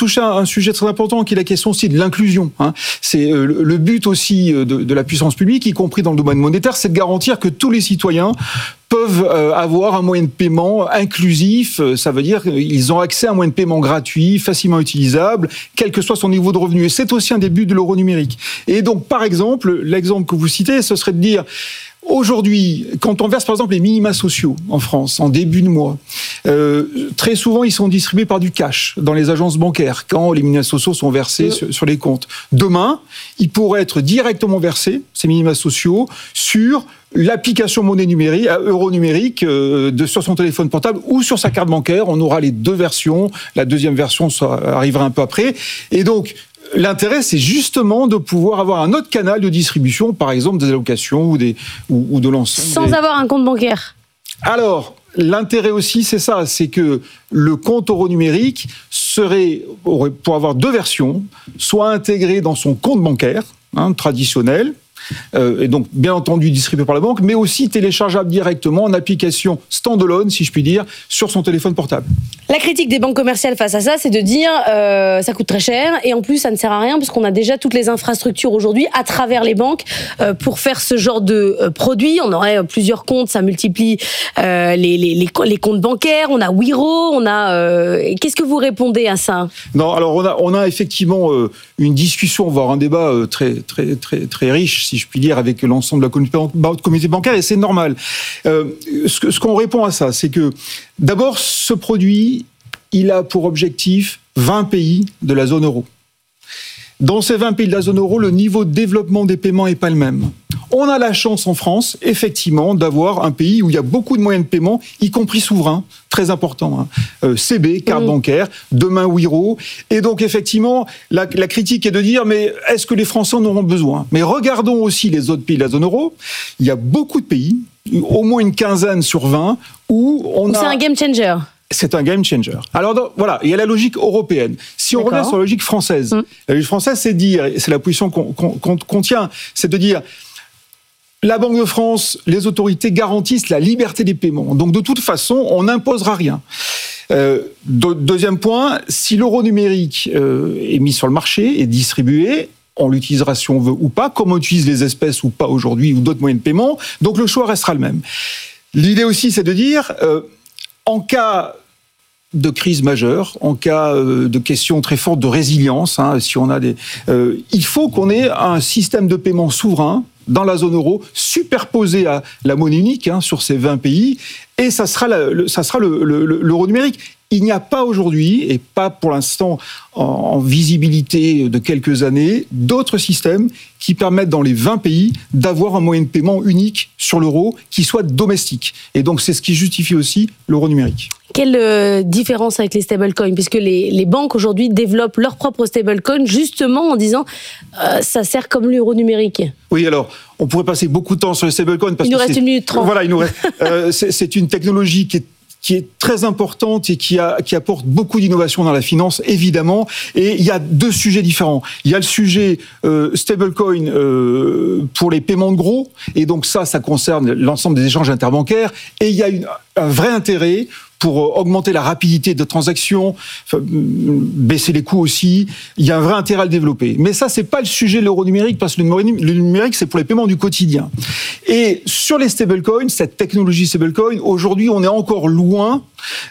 touché à un sujet très important qui est la question aussi de l'inclusion. C'est le but aussi de la puissance publique, y compris dans le domaine monétaire, c'est de garantir que tous les citoyens peuvent avoir un moyen de paiement inclusif. Ça veut dire qu'ils ont accès à un moyen de paiement gratuit, facilement utilisable, quel que soit son niveau de revenu. Et c'est aussi un des buts de l'euro numérique. Et donc, par exemple, l'exemple que vous citez, ce serait de dire... Aujourd'hui, quand on verse par exemple les minima sociaux en France en début de mois, très souvent ils sont distribués par du cash dans les agences bancaires quand les minima sociaux sont versés sur les comptes. Demain, ils pourraient être directement versés, ces minima sociaux, sur l'application monnaie numérique, euro numérique, sur son téléphone portable ou sur sa carte bancaire. On aura les deux versions. La deuxième version arrivera un peu après. Et donc, l'intérêt, c'est justement de pouvoir avoir un autre canal de distribution, par exemple des allocations ou de l'ensemble. Sans avoir un compte bancaire. Alors, l'intérêt aussi, c'est ça, c'est que le compte euro numérique aurait, pour avoir deux versions, soit intégré dans son compte bancaire traditionnel, et donc bien entendu distribué par la banque, mais aussi téléchargeable directement en application standalone, si je puis dire, sur son téléphone portable. La critique des banques commerciales face à ça, c'est de dire ça coûte très cher et en plus ça ne sert à rien parce qu'on a déjà toutes les infrastructures aujourd'hui à travers les banques pour faire ce genre de produit. On aurait plusieurs comptes, ça multiplie les comptes bancaires. On a Wero, on a. Qu'est-ce que vous répondez à ça ? Non, alors on a effectivement une discussion, voire un débat très très très très riche, si je puis dire, avec l'ensemble de la communauté bancaire, et c'est normal. Ce qu'on répond à ça, c'est que d'abord, ce produit, il a pour objectif 20 pays de la zone euro. Dans ces 20 pays de la zone euro, le niveau de développement des paiements n'est pas le même. On a la chance en France, effectivement, d'avoir un pays où il y a beaucoup de moyens de paiement, y compris souverains, très important. CB, carte bancaire, demain Wero. Et donc, effectivement, la critique est de dire, mais est-ce que les Français en auront besoin ? Mais regardons aussi les autres pays de la zone euro. Il y a beaucoup de pays, au moins une quinzaine sur 20, où on a... C'est un game changer. C'est un game changer. Alors voilà, il y a la logique européenne. Si on revient sur la logique française, la logique française, c'est de dire, et c'est la position qu'on tient, c'est de dire, la Banque de France, les autorités garantissent la liberté des paiements. Donc de toute façon, on n'imposera rien. Deuxième point, si l'euro numérique est mis sur le marché et distribué, on l'utilisera si on veut ou pas, comme on utilise les espèces ou pas aujourd'hui, ou d'autres moyens de paiement, donc le choix restera le même. L'idée aussi, c'est de dire, en cas de crise majeure, en cas de questions très fortes de résilience, si on a il faut qu'on ait un système de paiement souverain dans la zone euro, superposé à la monnaie unique sur ces 20 pays, et ça sera l'euro numérique. Il n'y a pas aujourd'hui, et pas pour l'instant en visibilité de quelques années, d'autres systèmes qui permettent dans les 20 pays d'avoir un moyen de paiement unique sur l'euro qui soit domestique. Et donc c'est ce qui justifie aussi l'euro numérique. Quelle différence avec les stablecoins ? Puisque les banques aujourd'hui développent leur propre stablecoin justement en disant ça sert comme l'euro numérique. Oui, alors on pourrait passer beaucoup de temps sur les stablecoins. Il nous reste 1 minute 30. Voilà, il nous reste. C'est une technologie qui est très importante et qui apporte beaucoup d'innovation dans la finance, évidemment. Et il y a deux sujets différents. Il y a le sujet stablecoin pour les paiements de gros, et donc ça concerne l'ensemble des échanges interbancaires. Et il y a un vrai intérêt pour augmenter la rapidité de transaction, baisser les coûts aussi. Il y a un vrai intérêt à le développer. Mais ça, c'est pas le sujet de l'euro numérique, parce que le numérique, c'est pour les paiements du quotidien. Et sur les stablecoins, cette technologie stablecoin, aujourd'hui, on est encore loin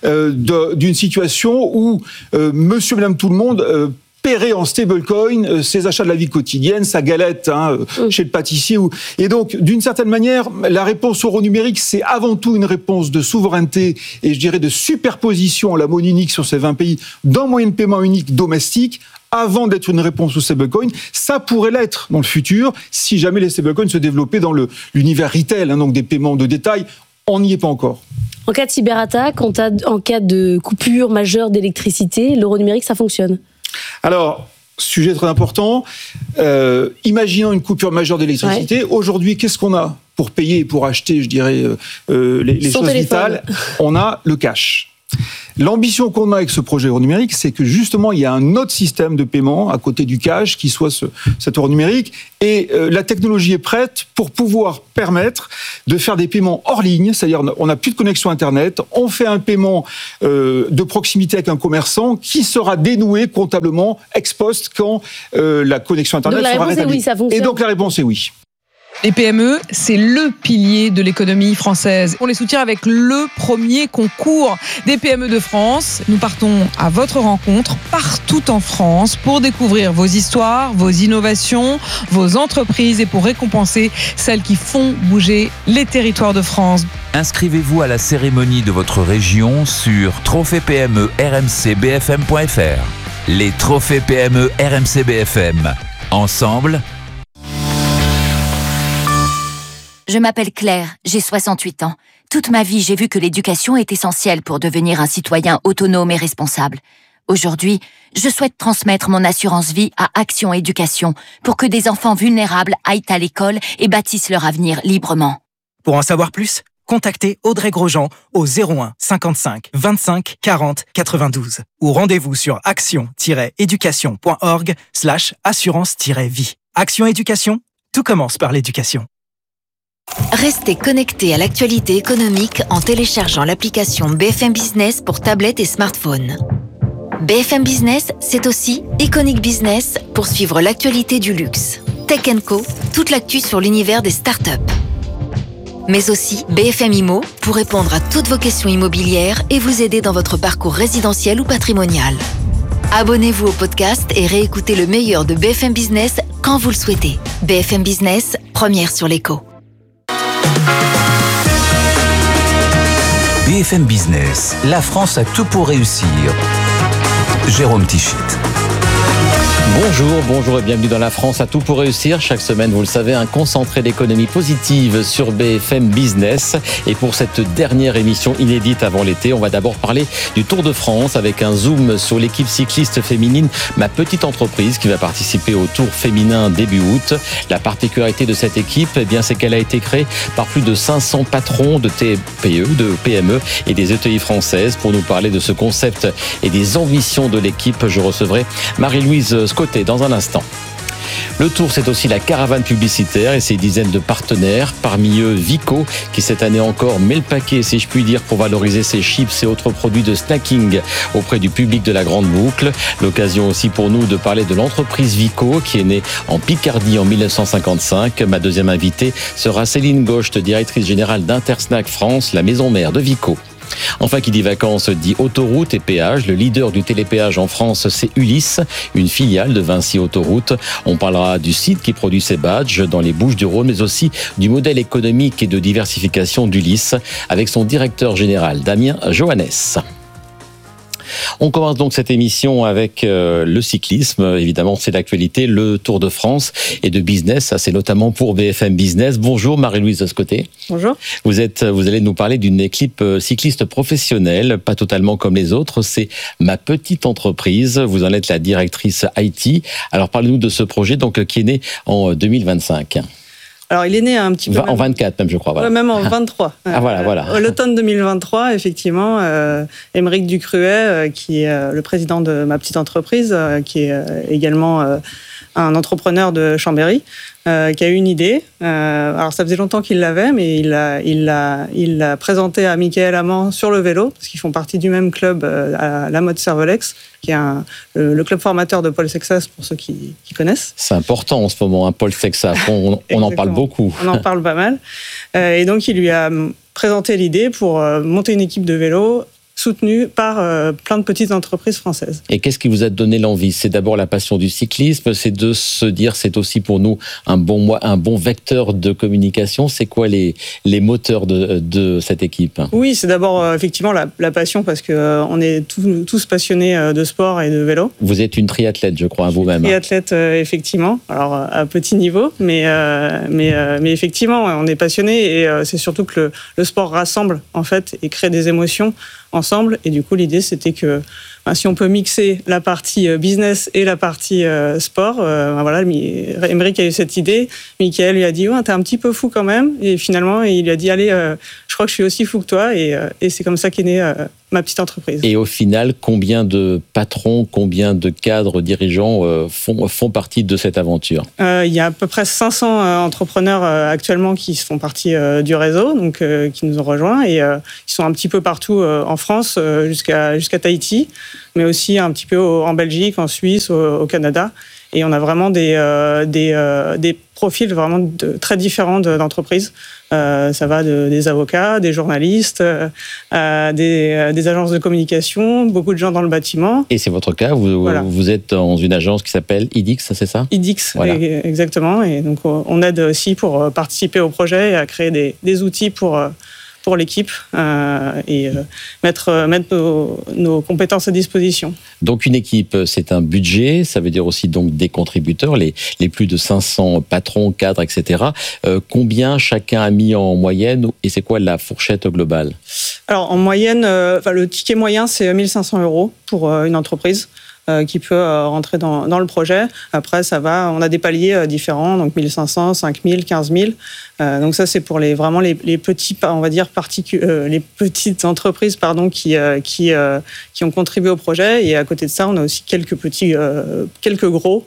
d'une situation où monsieur, madame, tout le monde paierait en stablecoin ses achats de la vie quotidienne, sa galette chez le pâtissier. Et donc, d'une certaine manière, la réponse euro numérique, c'est avant tout une réponse de souveraineté et je dirais de superposition à la monnaie unique sur ces 20 pays d'un moyen de paiement unique domestique, avant d'être une réponse au stablecoin. Ça pourrait l'être dans le futur si jamais les stablecoins se développaient dans l'univers retail, donc des paiements de détail. On n'y est pas encore. En cas de cyberattaque, en cas de coupure majeure d'électricité, l'euro numérique, ça fonctionne ? Alors, sujet très important. Imaginons une coupure majeure d'électricité. Ouais. Aujourd'hui, qu'est-ce qu'on a pour payer et pour acheter, je dirais, les choses vitales ? On a le cash. L'ambition qu'on a avec ce projet euro numérique, c'est que justement, il y a un autre système de paiement à côté du cash qui soit cet euro numérique. Et la technologie est prête pour pouvoir permettre de faire des paiements hors ligne. C'est-à-dire, on n'a plus de connexion Internet. On fait un paiement de proximité avec un commerçant qui sera dénoué comptablement ex post quand la connexion Internet sera rétablie. Oui, ça fonctionne. Et donc, la réponse est oui. Les PME, c'est le pilier de l'économie française. On les soutient avec le premier concours des PME de France. Nous partons à votre rencontre partout en France pour découvrir vos histoires, vos innovations, vos entreprises et pour récompenser celles qui font bouger les territoires de France. Inscrivez-vous à la cérémonie de votre région sur trophée-PME-RMC-BFM.fr. Les trophées PME RMC BFM. Ensemble, Je m'appelle Claire, j'ai 68 ans. Toute ma vie, j'ai vu que l'éducation est essentielle pour devenir un citoyen autonome et responsable. Aujourd'hui, je souhaite transmettre mon assurance vie à Action Éducation pour que des enfants vulnérables aillent à l'école et bâtissent leur avenir librement. Pour en savoir plus, contactez Audrey Grosjean au 01 55 25 40 92 ou rendez-vous sur action-éducation.org/assurance-vie. Action Éducation, tout commence par l'éducation. Restez connectés à l'actualité économique en téléchargeant l'application BFM Business pour tablette et smartphone. BFM Business, c'est aussi Iconic Business pour suivre l'actualité du luxe. Tech & Co, toute l'actu sur l'univers des startups. Mais aussi BFM Immo pour répondre à toutes vos questions immobilières et vous aider dans votre parcours résidentiel ou patrimonial. Abonnez-vous au podcast et réécoutez le meilleur de BFM Business quand vous le souhaitez. BFM Business, première sur l'écho. BFM Business, la France a tout pour réussir. Jérôme Tichit. Bonjour et bienvenue dans La France à tout pour réussir. Chaque semaine, vous le savez, un concentré d'économie positive sur BFM Business. Et pour cette dernière émission inédite avant l'été, on va d'abord parler du Tour de France avec un zoom sur l'équipe cycliste féminine Ma Petite Entreprise qui va participer au Tour féminin début août. La particularité de cette équipe, eh bien, c'est qu'elle a été créée par plus de 500 patrons de TPE, de PME et des ETI françaises. Pour nous parler de ce concept et des ambitions de l'équipe, je recevrai Marie-Louise Scotté dans un instant. Le Tour, c'est aussi la caravane publicitaire et ses dizaines de partenaires, parmi eux Vico, qui cette année encore met le paquet, si je puis dire, pour valoriser ses chips et autres produits de snacking auprès du public de la Grande Boucle. L'occasion aussi pour nous de parler de l'entreprise Vico, qui est née en Picardie en 1955. Ma deuxième invitée sera Céline Gauche, directrice générale d'Intersnack France, la maison mère de Vico. Enfin, qui dit vacances dit autoroute et péage. Le leader du télépéage en France, c'est Ulysse, une filiale de Vinci Autoroute. On parlera du site qui produit ses badges dans les Bouches-du-Rhône, mais aussi du modèle économique et de diversification d'Ulysse avec son directeur général, Damien Johannes. On commence donc cette émission avec le cyclisme. Évidemment, c'est l'actualité, le Tour de France et de business. Ça, c'est notamment pour BFM Business. Bonjour Marie-Louise Scotté. Bonjour. Vous allez nous parler d'une équipe cycliste professionnelle, pas totalement comme les autres. C'est Ma Petite Entreprise. Vous en êtes la directrice IT. Alors, parlez-nous de ce projet donc qui est né en 2025. Alors, il est né un petit peu... En 24 même, je crois. Voilà. Ouais, même en 23. Voilà. L'automne 2023, effectivement, Aymeric Ducruet, qui est le président de Ma Petite Entreprise, qui est également un entrepreneur de Chambéry, qui a eu une idée. Alors, ça faisait longtemps qu'il l'avait, mais il l'a présenté à Michael Amand sur le vélo, parce qu'ils font partie du même club, à la mode Cervelex, qui est le club formateur de Paul Sexas, pour ceux qui connaissent. C'est important en ce moment, hein, Paul Sexas. On en parle beaucoup. On en parle pas mal. Et donc, il lui a présenté l'idée pour monter une équipe de vélo soutenue par plein de petites entreprises françaises. Et qu'est-ce qui vous a donné l'envie ? C'est d'abord la passion du cyclisme, c'est de se dire c'est aussi pour nous un bon vecteur de communication. C'est quoi les moteurs de cette équipe ? Oui, c'est d'abord effectivement la passion, parce qu'on est tous passionnés de sport et de vélo. Vous êtes une triathlète, je crois, vous-même. Triathlète, effectivement, alors à petit niveau, mais effectivement, on est passionnés, et c'est surtout que le sport rassemble, en fait, et crée des émotions ensemble. Et du coup, l'idée, c'était que si on peut mixer la partie business et la partie sport, voilà, Aymeric a eu cette idée. Michael lui a dit « t'es un petit peu fou quand même ». Et finalement, il lui a dit « allez, je crois que je suis aussi fou que toi ». Et c'est comme ça qu'est né ma petite entreprise. Et au final, combien de patrons, combien de cadres dirigeants font partie de cette aventure ? Il y a à peu près 500 entrepreneurs actuellement qui font partie du réseau, donc qui nous ont rejoints, et ils sont un petit peu partout en France, jusqu'à Tahiti, mais aussi un petit peu en Belgique, en Suisse, au Canada. Et on a vraiment des profils vraiment très différents d'entreprises. Ça va des avocats, des journalistes, des agences de communication, beaucoup de gens dans le bâtiment. Et c'est votre cas, vous êtes dans une agence qui s'appelle IDIX, c'est ça ? IDIX, voilà. Exactement. Et donc on aide aussi pour participer au projet et à créer des outils pour l'équipe et mettre nos compétences à disposition. Donc une équipe, c'est un budget, ça veut dire aussi donc des contributeurs, les plus de 500 patrons, cadres, etc. Combien chacun a mis en moyenne et c'est quoi la fourchette globale ? Alors en moyenne, le ticket moyen c'est 1 500 € pour une entreprise. Qui peut rentrer dans le projet. Après, ça va, on a des paliers différents, donc 1 500, 5 000, 15 000. Donc ça, c'est pour vraiment les petits, on va dire, les petites entreprises, qui ont contribué au projet. Et à côté de ça, on a aussi quelques gros,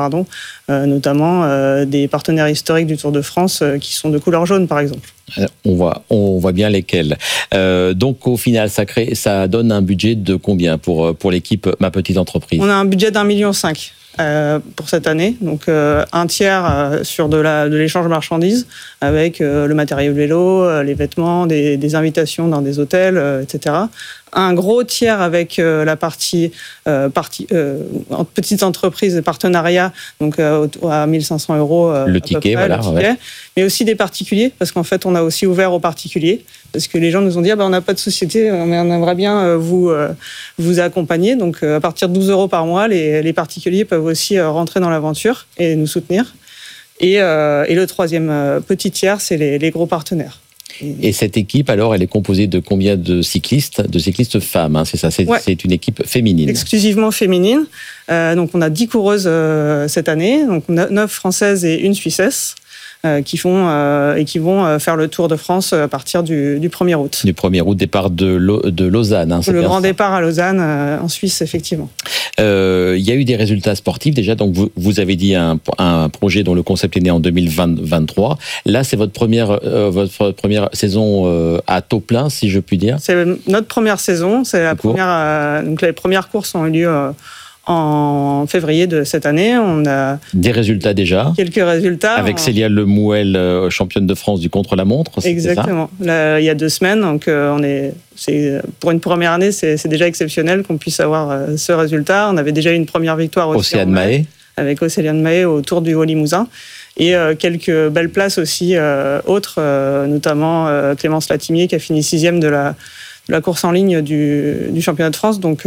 notamment des partenaires historiques du Tour de France qui sont de couleur jaune, par exemple. On voit bien lesquels. Donc au final, ça donne un budget de combien pour l'équipe Ma Petite Entreprise ? On a un budget d'1,5 million pour cette année, donc un tiers sur de l'échange marchandises avec le matériel vélo, les vêtements, des invitations dans des hôtels, etc. Un gros tiers avec la partie petites entreprises et partenariats, donc à 1 500 €. Le ticket, voilà. Ouais. Mais aussi des particuliers, parce qu'en fait, on a aussi ouvert aux particuliers, parce que les gens nous ont dit on n'a pas de société, mais on aimerait bien vous accompagner. Donc, à partir de 12 € par mois, les particuliers peuvent aussi rentrer dans l'aventure et nous soutenir. Et le troisième petit tiers, c'est les gros partenaires. Et cette équipe, alors, elle est composée de combien de cyclistes femmes, hein, c'est ça, c'est une équipe féminine. Exclusivement féminine. Donc, on a 10 coureuses cette année, donc 9 françaises et une suissesse. Qui vont faire le Tour de France à partir du 1er août. Du 1er août, départ de Lausanne. Hein, le grand départ à Lausanne, en Suisse, effectivement. Il y a eu des résultats sportifs déjà, donc vous avez dit un projet dont le concept est né en 2023. Là, c'est votre première saison à taux plein, si je puis dire. C'est notre première saison. C'est la première. Donc les premières courses ont eu lieu en février de cette année. On a des résultats déjà. Quelques résultats. Avec Célia Lemouel, championne de France du contre-la-montre. Exactement. Là, il y a 2 semaines. Donc, pour une première année, c'est déjà exceptionnel qu'on puisse avoir ce résultat. On avait déjà eu une première victoire aussi. Océane Mahé. Avec Océane Mahé au Tour du Haut-Limousin. Et quelques belles places aussi autres, notamment Clémence Latimier qui a fini 6e de la course en ligne du championnat de France. Donc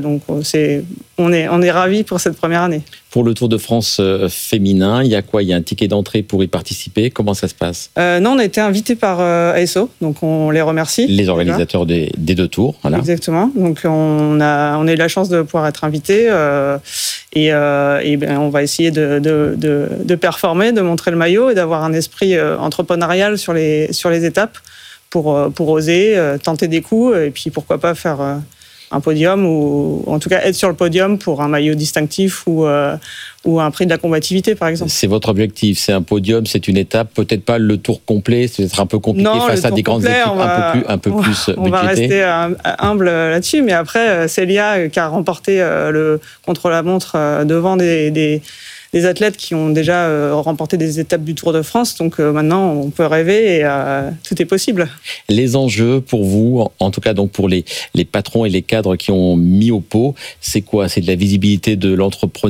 on est ravis pour cette première année. Pour le Tour de France féminin, il y a quoi ? Il y a un ticket d'entrée pour y participer ? Comment ça se passe ? Non, on a été invités par ASO, donc on les remercie. Les organisateurs des 2 tours, voilà. Exactement. Donc on a eu la chance de pouvoir être invités et on va essayer de performer, de montrer le maillot et d'avoir un esprit entrepreneurial sur les étapes. Pour oser, tenter des coups, et puis pourquoi pas faire un podium, ou en tout cas être sur le podium pour un maillot distinctif ou un prix de la combativité, par exemple. C'est votre objectif, c'est un podium, c'est une étape, peut-être pas le tour complet, c'est peut-être un peu compliqué face à des grandes équipes un peu plus budgétées. On va rester humble là-dessus, mais après, Célia qui a remporté le contre-la-montre devant des athlètes qui ont déjà remporté des étapes du Tour de France. Donc maintenant, on peut rêver et tout est possible. Les enjeux pour vous, en tout cas donc pour les patrons et les cadres qui ont mis au pot, c'est quoi ? C'est de la visibilité de l'entrepreneuriat ?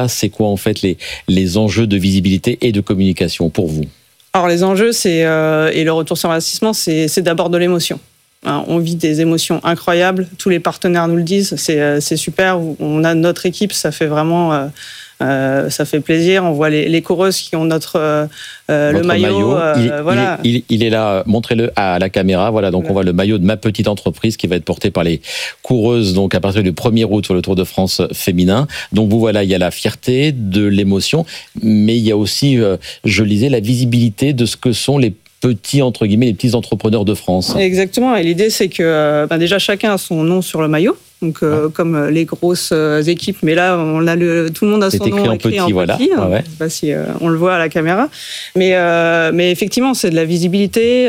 C'est quoi en fait les enjeux de visibilité et de communication pour vous ? Alors les enjeux, et le retour sur investissement, c'est d'abord de l'émotion. On vit des émotions incroyables. Tous les partenaires nous le disent. C'est super. On a notre équipe. Ça fait vraiment... ça fait plaisir. On voit les coureuses qui ont le maillot. Voilà. Il est là. Montrez-le à la caméra. Voilà. Donc on voit le maillot de Ma Petite Entreprise qui va être porté par les coureuses. Donc à partir du 1er août sur le Tour de France féminin. Donc vous voilà, il y a la fierté, de l'émotion, mais il y a aussi, je lisais, la visibilité de ce que sont les petits, entre guillemets, les petits entrepreneurs de France. Exactement. Et l'idée, c'est que déjà chacun a son nom sur le maillot. Donc, comme les grosses équipes, mais là, tout le monde a son nom écrit en petit. Voilà. Je ne sais pas si on le voit à la caméra. Mais effectivement, c'est de la visibilité,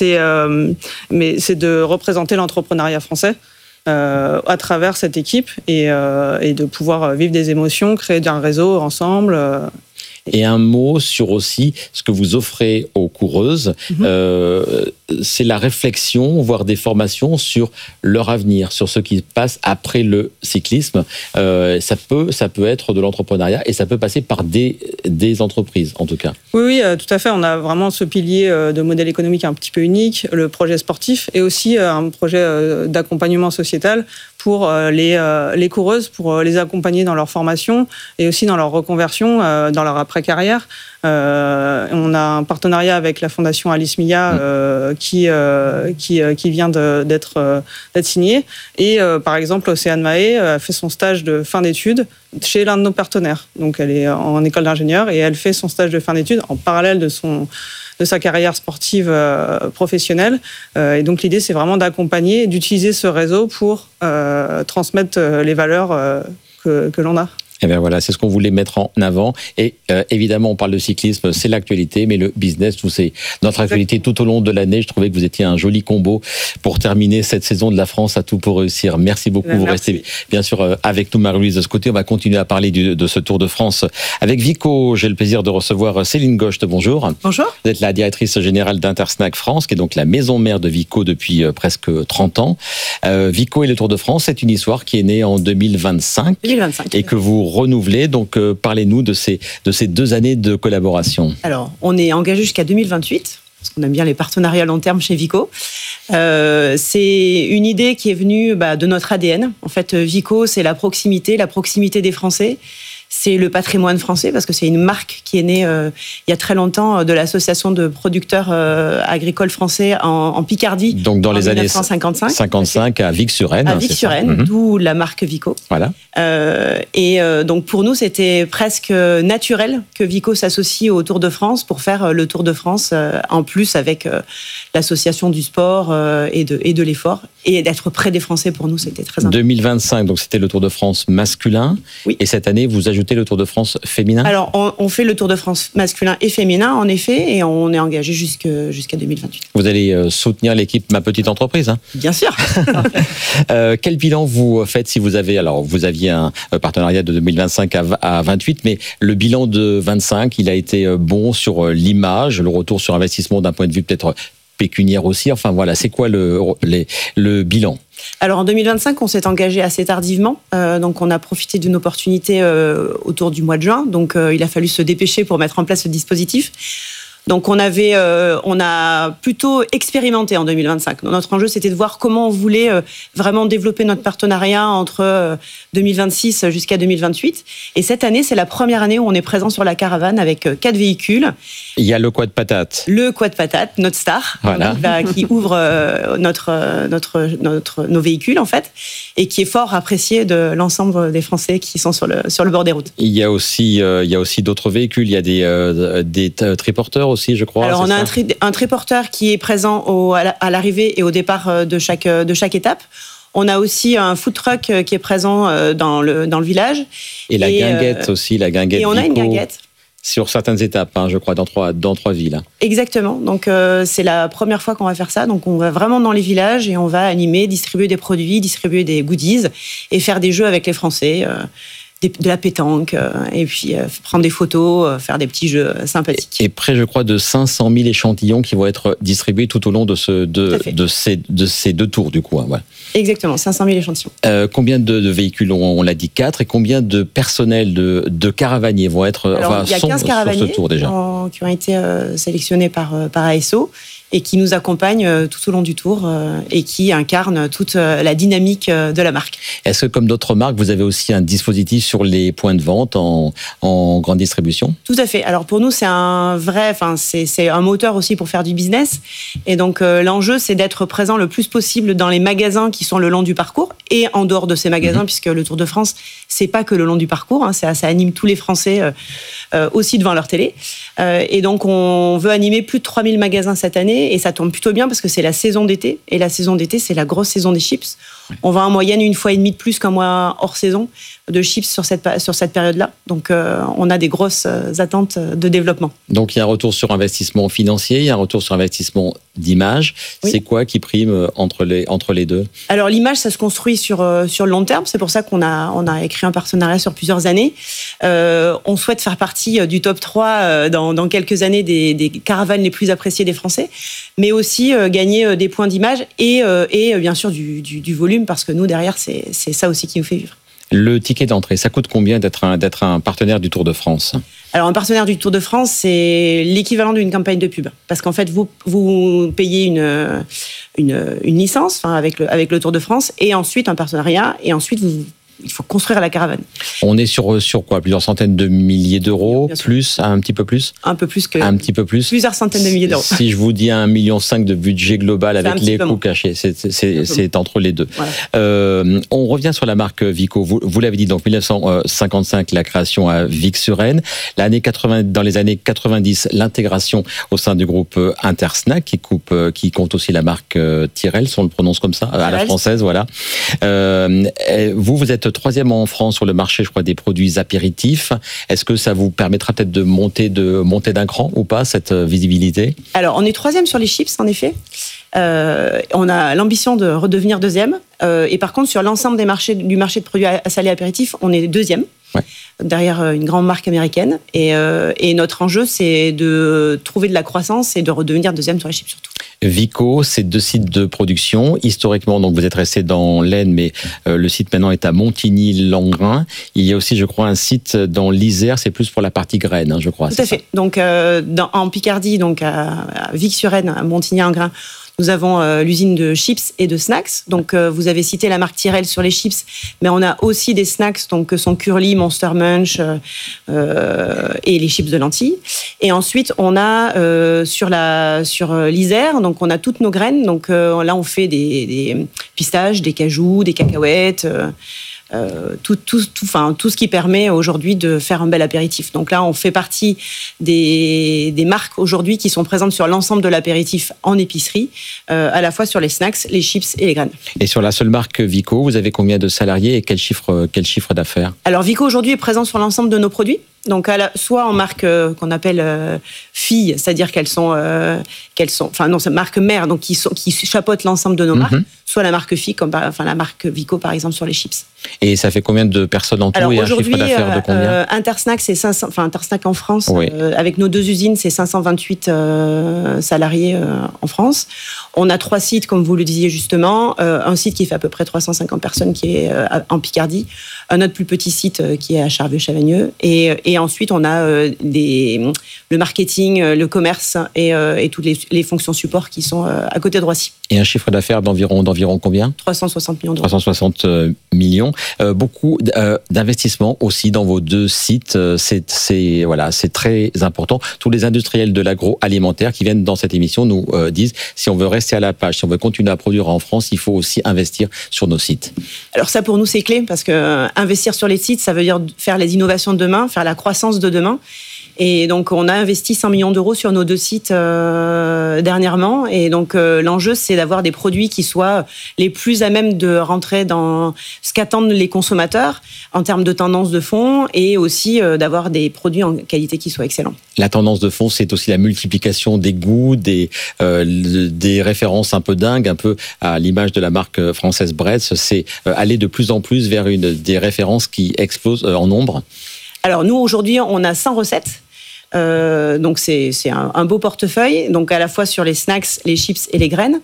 mais c'est de représenter l'entrepreneuriat français à travers cette équipe et de pouvoir vivre des émotions, créer un réseau ensemble. Et un mot sur aussi ce que vous offrez aux coureuses, c'est la réflexion, voire des formations sur leur avenir, sur ce qui se passe après le cyclisme. Ça peut être de l'entrepreneuriat et ça peut passer par des entreprises, en tout cas. Oui, tout à fait. On a vraiment ce pilier de modèle économique un petit peu unique, le projet sportif, et aussi un projet d'accompagnement sociétal pour les coureuses, pour les accompagner dans leur formation et aussi dans leur reconversion, dans leur après-carrière. On a un partenariat avec la fondation Alice Milla qui vient d'être signé. Et par exemple, Océane Mahé a fait son stage de fin d'études chez l'un de nos partenaires. Donc elle est en école d'ingénieur et elle fait son stage de fin d'études en parallèle de sa carrière sportive professionnelle. Et donc l'idée, c'est vraiment d'accompagner, d'utiliser ce réseau pour transmettre les valeurs que l'on a. Et bien voilà, c'est ce qu'on voulait mettre en avant. Et évidemment, on parle de cyclisme, c'est l'actualité, mais le business, c'est notre actualité tout au long de l'année. Je trouvais que vous étiez un joli combo pour terminer cette saison de la France à tout pour réussir. Merci beaucoup. Vous restez bien sûr avec nous, Marie-Louise. De ce côté, on va continuer à parler de ce Tour de France avec Vico. J'ai le plaisir de recevoir Céline Gocht. Bonjour. Bonjour. Vous êtes la directrice générale d'Intersnack France, qui est donc la maison mère de Vico depuis presque 30 ans. Vico et le Tour de France, c'est une histoire qui est née en 2025. Et que vous renouvelez. Donc, parlez-nous de ces 2 années de collaboration. Alors, on est engagé jusqu'à 2028, parce qu'on aime bien les partenariats long terme chez Vico. C'est une idée qui est venue de notre ADN. En fait, Vico, c'est la proximité des Français. C'est le patrimoine français, parce que c'est une marque qui est née il y a très longtemps de l'association de producteurs agricoles français en Picardie. Donc dans les années 1955 à Vic-sur-Aisne. À Vic-sur-Aisne, d'où la marque Vico. Voilà. Donc pour nous, c'était presque naturel que Vico s'associe au Tour de France pour faire le Tour de France, en plus avec l'association du sport et de l'effort. Et d'être près des Français, pour nous, c'était très important. 2025, donc c'était le Tour de France masculin. Oui. Et cette année, vous ajoutez le Tour de France féminin ? Alors, on fait le Tour de France masculin et féminin, en effet, et on est engagé jusqu'à 2028. Vous allez soutenir l'équipe Ma Petite Entreprise, hein ? Bien sûr. Quel bilan vous faites si vous avez... Alors, vous aviez un partenariat de 2025 à 28, mais le bilan de 25, il a été bon sur l'image, le retour sur investissement d'un point de vue peut-être pécuniaire aussi. Enfin, voilà, c'est quoi le bilan ? Alors en 2025, on s'est engagé assez tardivement, donc on a profité d'une opportunité autour du mois de juin, donc il a fallu se dépêcher pour mettre en place ce dispositif. Donc on a plutôt expérimenté en 2025. Notre enjeu, c'était de voir comment on voulait vraiment développer notre partenariat entre 2026 jusqu'à 2028. Et cette année, c'est la première année où on est présent sur la caravane avec 4 véhicules. Il y a le Quad Patate. Le Quad Patate, notre star, voilà. Qui ouvre nos véhicules en fait, et qui est fort apprécié de l'ensemble des Français qui sont sur le bord des routes. Il y a aussi d'autres véhicules. Il y a des triporteurs aussi, je crois. Alors on a un triporteur qui est présent à l'arrivée et au départ de chaque étape. On a aussi un food truck qui est présent dans le village. Et la guinguette aussi, la guinguette. Et on a une guinguette. Sur certaines étapes, je crois, dans trois villes. Exactement. Donc, c'est la première fois qu'on va faire ça. Donc, on va vraiment dans les villages et on va animer, distribuer des produits, distribuer des goodies et faire des jeux avec les Français, de la pétanque, et puis prendre des photos, faire des petits jeux sympathiques. Et près, je crois, de 500 000 échantillons qui vont être distribués tout au long de ces 2 tours, du coup. Voilà. Exactement, 500 000 échantillons. Combien de véhicules, on l'a dit 4, et combien de personnel de caravaniers vont être... Alors, il y a 15 caravaniers sur ce tour déjà. qui ont été sélectionnés par ASO. et qui nous accompagne tout au long du tour et qui incarne toute la dynamique de la marque. Est-ce que, comme d'autres marques, vous avez aussi un dispositif sur les points de vente en grande distribution ? Tout à fait. Alors pour nous, c'est un moteur aussi pour faire du business. Et donc l'enjeu, c'est d'être présent le plus possible dans les magasins qui sont le long du parcours et en dehors de ces magasins, puisque le Tour de France, c'est pas que le long du parcours, hein, ça anime tous les Français aussi devant leur télé. Et donc on veut animer plus de 3000 magasins cette année et ça tombe plutôt bien parce que c'est la saison d'été. Et la saison d'été, c'est la grosse saison des chips. On va en moyenne 1,5 fois de plus qu'un mois hors saison de chips sur cette période-là. Donc, on a des grosses attentes de développement. Donc, il y a un retour sur investissement financier, il y a un retour sur investissement d'image. Oui. C'est quoi qui prime entre les deux ? Alors, l'image, ça se construit sur le long terme. C'est pour ça qu'on a écrit un partenariat sur plusieurs années. On souhaite faire partie du top 3 dans quelques années des caravanes les plus appréciées des Français, mais aussi gagner des points d'image et bien sûr du volume, parce que nous, derrière, c'est ça aussi qui nous fait vivre. Le ticket d'entrée, ça coûte combien d'être un partenaire du Tour de France ? Alors, un partenaire du Tour de France, c'est l'équivalent d'une campagne de pub. Parce qu'en fait, vous payez une licence avec le Tour de France, et ensuite un partenariat, et ensuite il faut construire la caravane. On est sur quoi ? Plusieurs centaines de milliers d'euros, plus, un petit peu plus ? Un peu plus que... Un petit peu plus ? Plusieurs centaines de milliers d'euros. Si je vous dis 1,5 million de budget global avec les coûts cachés, c'est entre les deux. Voilà. On revient sur la marque Vico. Vous l'avez dit, donc 1955, la création à Vic-sur-Aisne. Dans les années 90, l'intégration au sein du groupe Intersnack, qui compte aussi la marque Tyrrell, si on le prononce comme ça, à la française, voilà. Vous êtes 3e en France sur le marché, je crois, des produits apéritifs. Est-ce que ça vous permettra peut-être de monter d'un cran ou pas, cette visibilité ? Alors, on est 3e sur les chips, en effet. On a l'ambition de redevenir 2e. Et par contre, sur l'ensemble du marché de produits salés apéritifs, on est 2e. Ouais. Derrière une grande marque américaine. Et notre enjeu, c'est de trouver de la croissance et de redevenir 2e sur les chips surtout. Vico, c'est 2 sites de production. Historiquement, donc vous êtes resté dans l'Aisne, mais le site maintenant est à Montigny-Langres. Il y a aussi, je crois, un site dans l'Isère. C'est plus pour la partie graines, hein, je crois. Tout à fait. Donc en Picardie, donc à Vic-sur-Aisne, à Montigny-Langres, nous avons l'usine de chips et de snacks. Donc, vous avez cité la marque Tyrrell sur les chips, mais on a aussi des snacks, donc que sont Curly, Monster Munch et les chips de lentilles. Et ensuite, on a sur l'Isère, donc on a toutes nos graines. Donc là, on fait des pistaches, des cajous, des cacahuètes. Tout ce qui permet aujourd'hui de faire un bel apéritif. Donc là, on fait partie des marques aujourd'hui qui sont présentes sur l'ensemble de l'apéritif en épicerie, à la fois sur les snacks, les chips et les graines. Et sur la seule marque Vico, vous avez combien de salariés et quel chiffre d'affaires ? Alors Vico aujourd'hui est présent sur l'ensemble de nos produits. Donc soit en marque qu'on appelle filles, c'est-à-dire qu'elles sont c'est marque mère, donc qui chapeautent l'ensemble de nos marques, soit la marque fille comme la marque Vico par exemple sur les chips. Et ça fait combien de personnes en tout? Alors, et un chiffre d'affaires de combien? Intersnack, c'est 500, Intersnack en France, oui. Avec nos 2 usines, c'est 528 salariés en France. On a 3 sites, comme vous le disiez justement, un site qui fait à peu près 350 personnes qui est en Picardie, un autre plus petit site qui est à Charvieux-Chavagneux, et ensuite on a le marketing, le commerce et toutes les fonctions support qui sont à côté de Roissy. Et un chiffre d'affaires d'environ combien? 360 millions d'euros. 360 millions. Beaucoup d'investissements aussi dans vos 2 sites. C'est très important. Tous les industriels de l'agroalimentaire qui viennent dans cette émission nous disent, si on veut rester à la page, si on veut continuer à produire en France, il faut aussi investir sur nos sites. Alors ça, pour nous, c'est clé, parce que investir sur les sites, ça veut dire faire les innovations de demain, faire la croissance de demain. Et donc, on a investi 100 millions d'euros sur nos 2 sites dernièrement. Et donc, l'enjeu, c'est d'avoir des produits qui soient les plus à même de rentrer dans ce qu'attendent les consommateurs en termes de tendance de fond, et aussi d'avoir des produits en qualité qui soient excellents. La tendance de fond, c'est aussi la multiplication des goûts, des références un peu dingues, un peu à l'image de la marque française Bretz. C'est aller de plus en plus vers des références qui explosent en nombre. Alors, nous, aujourd'hui, on a 100 recettes. Donc c'est un beau portefeuille, donc à la fois sur les snacks, les chips et les graines.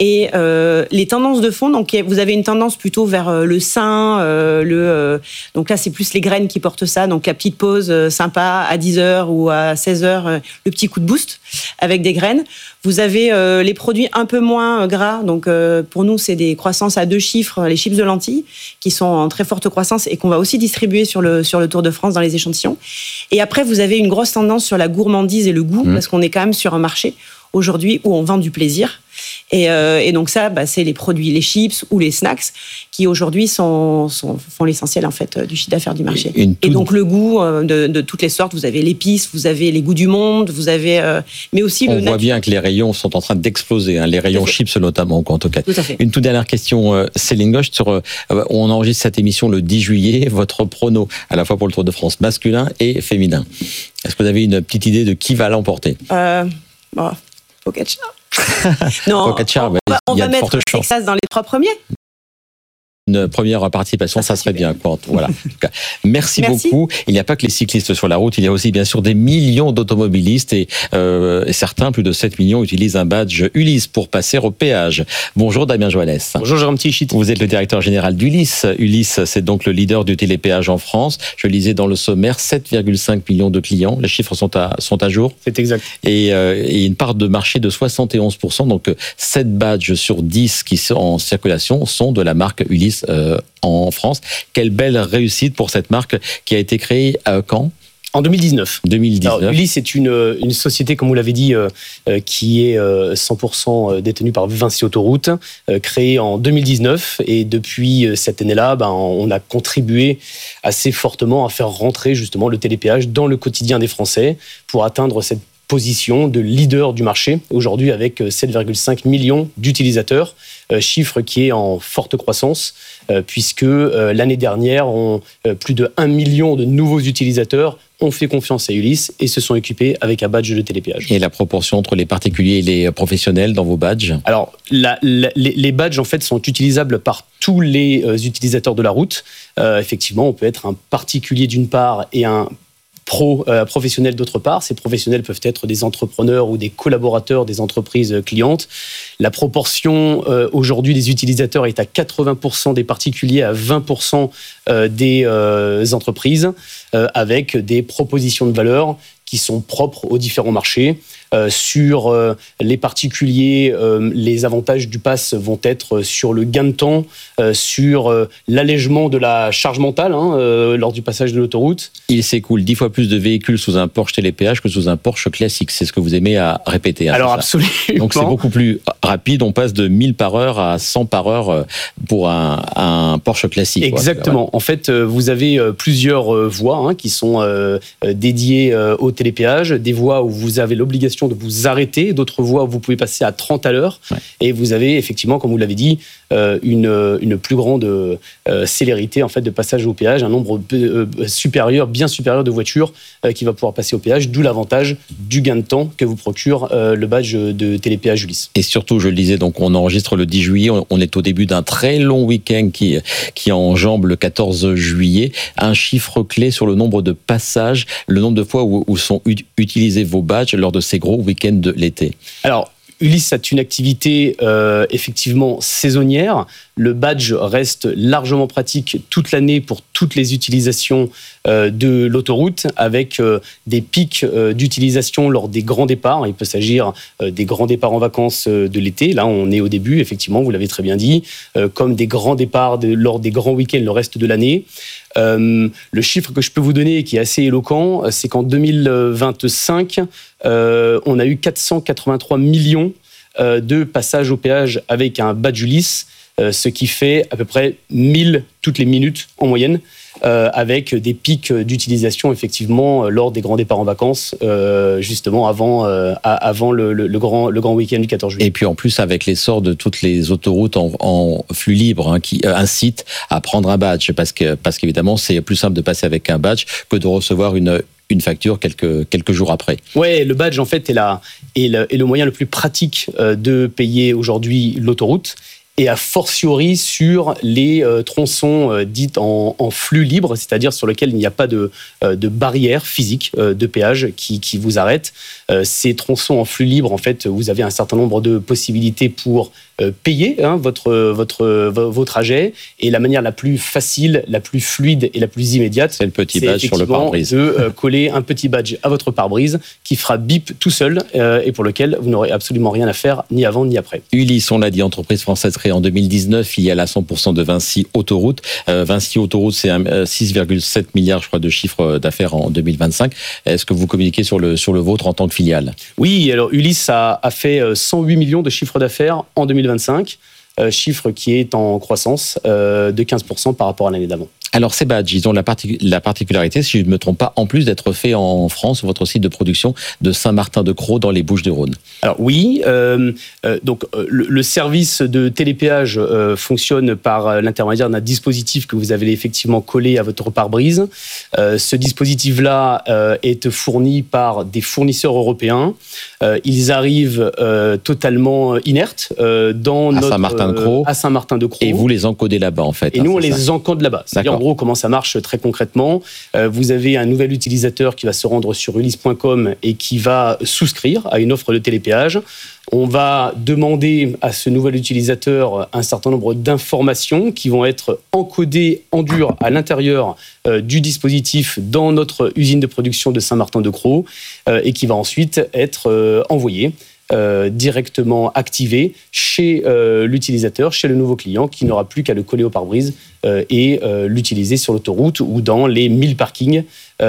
Et les tendances de fond, donc vous avez une tendance plutôt vers le sein, donc là c'est plus les graines qui portent ça, donc la petite pause sympa à 10h ou à 16h, le petit coup de boost avec des graines. Vous avez les produits un peu moins gras, donc pour nous c'est des croissances à 2 chiffres, les chips de lentilles, qui sont en très forte croissance et qu'on va aussi distribuer sur le Tour de France dans les échantillons. Et après vous avez une grosse tendance sur la gourmandise et le goût, parce qu'on est quand même sur un marché aujourd'hui où on vend du plaisir. Et donc ça, c'est les produits, les chips ou les snacks qui aujourd'hui font l'essentiel en fait du chiffre d'affaires du marché. Et donc le goût de toutes les sortes, vous avez l'épice, vous avez les goûts du monde, vous avez, mais aussi on voit bien que les rayons sont en train d'exploser, hein, les rayons chips notamment en tout cas. Tout à fait. Une toute dernière question, Céline Gauche, on enregistre cette émission le 10 juillet, votre prono à la fois pour le Tour de France masculin et féminin. Est-ce que vous avez une petite idée de qui va l'emporter? Pogačar. Non, Pogačar, on va mettre Texas dans les 3 premiers. Une première participation, ça serait bien. Voilà. Merci beaucoup. Il n'y a pas que les cyclistes sur la route, il y a aussi bien sûr des millions d'automobilistes et certains, plus de 7 millions, utilisent un badge Ulysse pour passer au péage. Bonjour Damien Joannès. Bonjour Jérôme Tichit. Vous êtes le directeur général d'Ulysse. Ulysse, c'est donc le leader du télépéage en France. Je lisais dans le sommaire 7,5 millions de clients. Les chiffres sont à jour. C'est exact. Et une part de marché de 71%. Donc 7 badges sur 10 qui sont en circulation sont de la marque Ulysse en France. Quelle belle réussite pour cette marque qui a été créée quand ? En 2019. 2019. Alors, Ulysse est une société, comme vous l'avez dit, qui est 100% détenue par Vinci Autoroutes, créée en 2019. Et depuis cette année-là, on a contribué assez fortement à faire rentrer justement le télépéage dans le quotidien des Français pour atteindre cette position de leader du marché, aujourd'hui avec 7,5 millions d'utilisateurs, chiffre qui est en forte croissance, puisque l'année dernière, plus de 1 million de nouveaux utilisateurs ont fait confiance à Ulysse et se sont équipés avec un badge de télépéage. Et la proportion entre les particuliers et les professionnels dans vos badges ? Alors, les badges, en fait, sont utilisables par tous les utilisateurs de la route. Effectivement, on peut être un particulier d'une part et un professionnels d'autre part. Ces professionnels peuvent être des entrepreneurs ou des collaborateurs des entreprises clientes. La proportion aujourd'hui des utilisateurs est à 80% des particuliers, à 20% des entreprises, avec des propositions de valeur qui sont propres aux différents marchés. Sur les particuliers, les avantages du pass vont être sur le gain de temps, sur l'allègement de la charge mentale lors du passage de l'autoroute. Il s'écoule 10 fois plus de véhicules sous un Porsche télépéage que sous un Porsche classique. C'est ce que vous aimez à répéter. Alors absolument. Donc c'est beaucoup plus rapide. On passe de 1000 par heure à 100 par heure pour un Porsche classique. Exactement. En fait, vous avez plusieurs voies qui sont dédiées au télépéage. Des voies où vous avez l'obligation de vous arrêter, d'autres voies où vous pouvez passer à 30 à l'heure. Ouais. Et vous avez effectivement, comme vous l'avez dit, une plus grande célérité en fait, de passage au péage, un nombre bien supérieur de voitures qui va pouvoir passer au péage, d'où l'avantage du gain de temps que vous procure le badge de télépéage Ulysse. Et surtout, je le disais, donc on enregistre le 10 juillet, on est au début d'un très long week-end qui enjambe le 14 juillet. Un chiffre clé sur le nombre de passages, le nombre de fois où sont utilisés vos badges lors de ces gros week-ends de l'été. Alors, Ulysse a une activité effectivement saisonnière. Le badge reste largement pratique toute l'année pour toutes les utilisations de l'autoroute, avec des pics d'utilisation lors des grands départs. Il peut s'agir des grands départs en vacances de l'été. Là, on est au début, effectivement, vous l'avez très bien dit, comme des grands départs lors des grands week-ends le reste de l'année. Le chiffre que je peux vous donner, qui est assez éloquent, c'est qu'en 2025, on a eu 483 millions de passages au péage avec un badge Ulysse, ce qui fait à peu près 1000 toutes les minutes en moyenne, avec des pics d'utilisation effectivement lors des grands départs en vacances, justement avant le grand week-end du 14 juillet. Et puis en plus avec l'essor de toutes les autoroutes en flux libre qui incitent à prendre un badge, parce qu'évidemment c'est plus simple de passer avec un badge que de recevoir une facture quelques jours après. Ouais, le badge en fait est le moyen le plus pratique de payer aujourd'hui l'autoroute. Et a fortiori sur les tronçons dits en flux libre, c'est-à-dire sur lesquels il n'y a pas de barrière physique de péage qui vous arrête. Ces tronçons en flux libre, en fait, vous avez un certain nombre de possibilités pour payer vos trajets. Et la manière la plus facile, la plus fluide et la plus immédiate, c'est le petit badge sur le pare-brise. De coller un petit badge à votre pare-brise qui fera bip tout seul et pour lequel vous n'aurez absolument rien à faire ni avant ni après. Ulysse, on l'a dit, entreprise française créée en 2019, filiale à 100% de Vinci Autoroute. Vinci Autoroute, c'est 6,7 milliards, je crois, de chiffre d'affaires en 2025. Est-ce que vous communiquez sur le vôtre en tant que filiale? Oui, alors Ulysse a fait 108 millions de chiffre d'affaires en 2025, chiffre qui est en croissance de 15% par rapport à l'année d'avant. Alors ces badges, ils ont la particularité, si je ne me trompe pas, en plus d'être faits en France, votre site de production de Saint-Martin-de-Crau dans les Bouches-du-Rhône. Alors oui, donc le service de télépéage fonctionne par l'intermédiaire d'un dispositif que vous avez effectivement collé à votre pare-brise. Ce dispositif-là est fourni par des fournisseurs européens. Ils arrivent totalement inertes à Saint-Martin-de-Crau. Et vous les encodez là-bas en fait. Et nous on les encode là-bas. C'est-à-dire en gros, comment ça marche très concrètement. Vous avez un nouvel utilisateur qui va se rendre sur ulysse.com et qui va souscrire à une offre de télépéage. On va demander à ce nouvel utilisateur un certain nombre d'informations qui vont être encodées en dur à l'intérieur du dispositif dans notre usine de production de Saint-Martin-de-Crau et qui va ensuite être envoyée directement activé chez l'utilisateur, chez le nouveau client, qui n'aura plus qu'à le coller au pare-brise et l'utiliser sur l'autoroute ou dans les 1000 parkings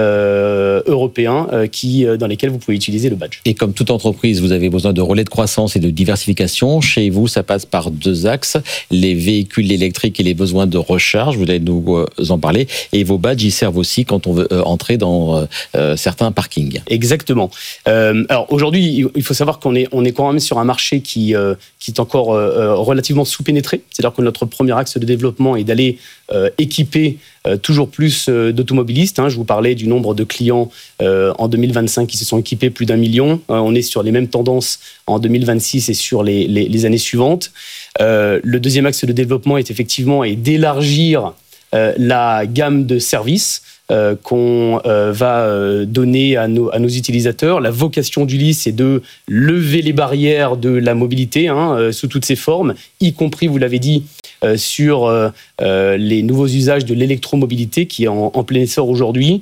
européens dans lesquels vous pouvez utiliser le badge. Et comme toute entreprise, vous avez besoin de relais de croissance et de diversification. Chez vous, ça passe par deux axes, les véhicules électriques et les besoins de recharge, vous allez nous en parler, et vos badges, ils servent aussi quand on veut entrer dans certains parkings. Exactement. Alors aujourd'hui, il faut savoir qu'on est quand même sur un marché qui est encore relativement sous-pénétré, c'est-à-dire que notre premier axe de développement est d'aller équiper toujours plus d'automobilistes. Je vous parlais du nombre de clients en 2025 qui se sont équipés plus d'1 million. On est sur les mêmes tendances en 2026 et sur les années suivantes. Le deuxième axe de développement est effectivement d'élargir la gamme de services qu'on va donner à nos utilisateurs. La vocation d'Ulysse est de lever les barrières de la mobilité sous toutes ses formes, y compris, vous l'avez dit, sur les nouveaux usages de l'électromobilité qui est en plein essor aujourd'hui.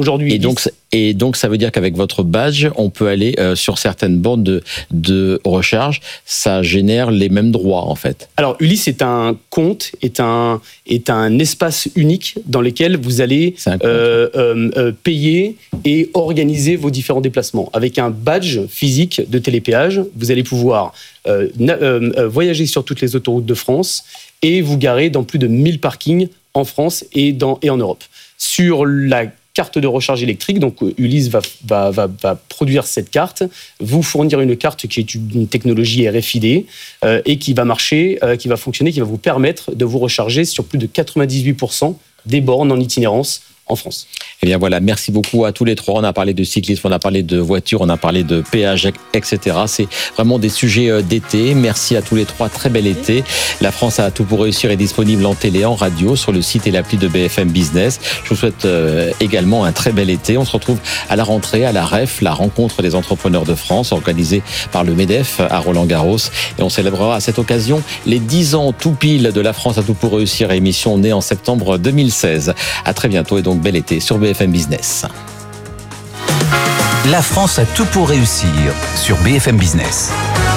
Et donc, ça veut dire qu'avec votre badge, on peut aller sur certaines bornes de recharge. Ça génère les mêmes droits, en fait. Alors, Ulysse est un compte, est un espace unique dans lequel vous allez payer et organiser vos différents déplacements. Avec un badge physique de télépéage, vous allez pouvoir voyager sur toutes les autoroutes de France et vous garer dans plus de 1000 parkings en France et en Europe. Sur la carte de recharge électrique, donc Ulysse va produire cette carte, vous fournir une carte qui est une technologie RFID et qui va marcher, qui va fonctionner, qui va vous permettre de vous recharger sur plus de 98% des bornes en itinérance en France. Eh bien voilà, merci beaucoup à tous les trois. On a parlé de cyclisme, on a parlé de voitures, on a parlé de péage, etc. C'est vraiment des sujets d'été. Merci à tous les trois, très bel été. La France a tout pour réussir est disponible en télé, en radio, sur le site et l'appli de BFM Business. Je vous souhaite également un très bel été. On se retrouve à la rentrée, à la REF, la rencontre des entrepreneurs de France, organisée par le MEDEF à Roland-Garros. Et on célébrera à cette occasion les 10 ans tout pile de La France a tout pour réussir, émission née en septembre 2016. À très bientôt et donc bel été sur BFM Business. La France a tout pour réussir sur BFM Business.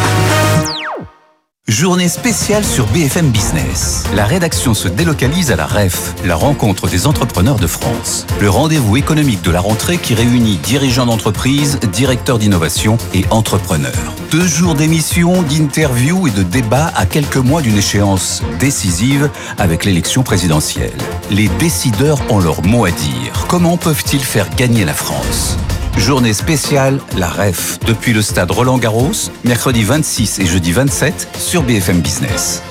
Journée spéciale sur BFM Business. La rédaction se délocalise à la REF, la rencontre des entrepreneurs de France. Le rendez-vous économique de la rentrée qui réunit dirigeants d'entreprise, directeurs d'innovation et entrepreneurs. 2 jours d'émissions, d'interviews et de débats à quelques mois d'une échéance décisive avec l'élection présidentielle. Les décideurs ont leur mot à dire. Comment peuvent-ils faire gagner la France ? Journée spéciale, la REF, depuis le stade Roland-Garros, mercredi 26 et jeudi 27 sur BFM Business.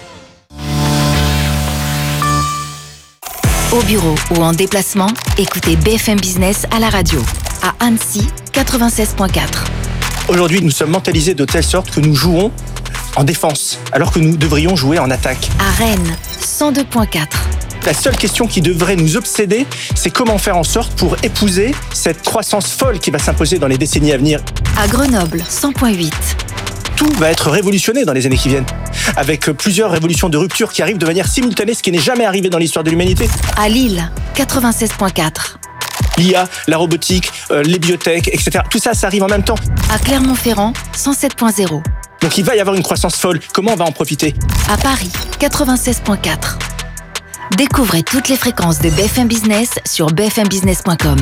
Au bureau ou en déplacement, écoutez BFM Business à la radio. À Annecy, 96.4. Aujourd'hui, nous sommes mentalisés de telle sorte que nous jouons en défense, alors que nous devrions jouer en attaque. À Rennes, 102.4. La seule question qui devrait nous obséder, c'est comment faire en sorte pour épouser cette croissance folle qui va s'imposer dans les décennies à venir. À Grenoble, 100.8. Tout va être révolutionné dans les années qui viennent. avec plusieurs révolutions de rupture qui arrivent de manière simultanée, ce qui n'est jamais arrivé dans l'histoire de l'humanité. À Lille, 96.4. L'IA, la robotique, les biotech, etc. Tout ça, ça arrive en même temps. À Clermont-Ferrand, 107.0. Donc il va y avoir une croissance folle. Comment on va en profiter? À Paris, 96.4. Découvrez toutes les fréquences de BFM Business sur bfmbusiness.com.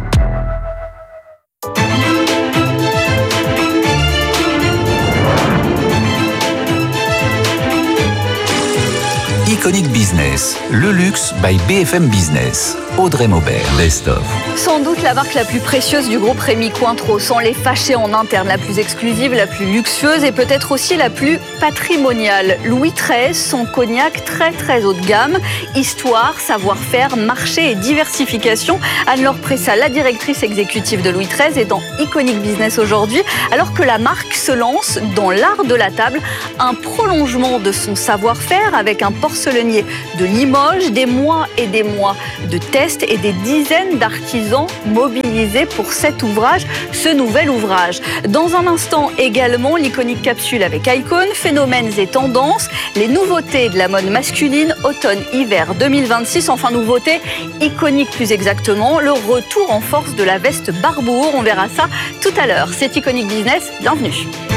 Iconic Business, le luxe by BFM Business. Audrey Maubert, Best of. Sans doute la marque la plus précieuse du groupe Rémy Cointreau, sans les fâcher en interne, la plus exclusive, la plus luxueuse et peut-être aussi la plus patrimoniale. Louis XIII, son cognac très très haut de gamme, histoire, savoir-faire, marché et diversification. Anne-Laure Pressa, la directrice exécutive de Louis XIII, est dans Iconic Business aujourd'hui, alors que la marque se lance dans l'art de la table, un prolongement de son savoir-faire avec un porcelainier de Limoges, des mois et des mois de tests et des dizaines d'artisans mobilisés pour cet ouvrage, ce nouvel ouvrage. Dans un instant également, l'Iconic Capsule avec Icon, phénomènes et tendances, les nouveautés de la mode masculine, automne-hiver 2026, enfin nouveauté iconique plus exactement, le retour en force de la veste Barbour. On verra ça tout à l'heure. C'est Iconic Business, bienvenue.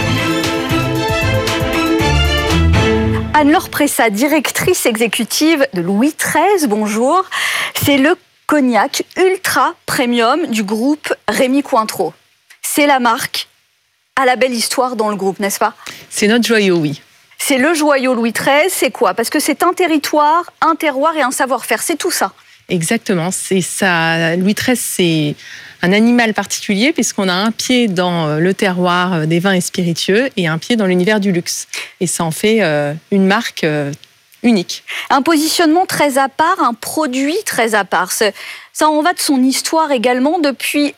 Anne-Laure Pressa, directrice exécutive de Louis XIII, bonjour. C'est le cognac ultra premium du groupe Rémy Cointreau. C'est la marque à la belle histoire dans le groupe, n'est-ce pas? C'est notre joyau, oui. C'est le joyau Louis XIII, c'est quoi? Parce que c'est un territoire, un terroir et un savoir-faire, c'est tout ça. Exactement, c'est ça. Louis XIII, c'est un animal particulier puisqu'on a un pied dans le terroir des vins et spiritueux et un pied dans l'univers du luxe. Et ça en fait une marque unique. Un positionnement très à part, un produit très à part. Ça en va de son histoire également depuis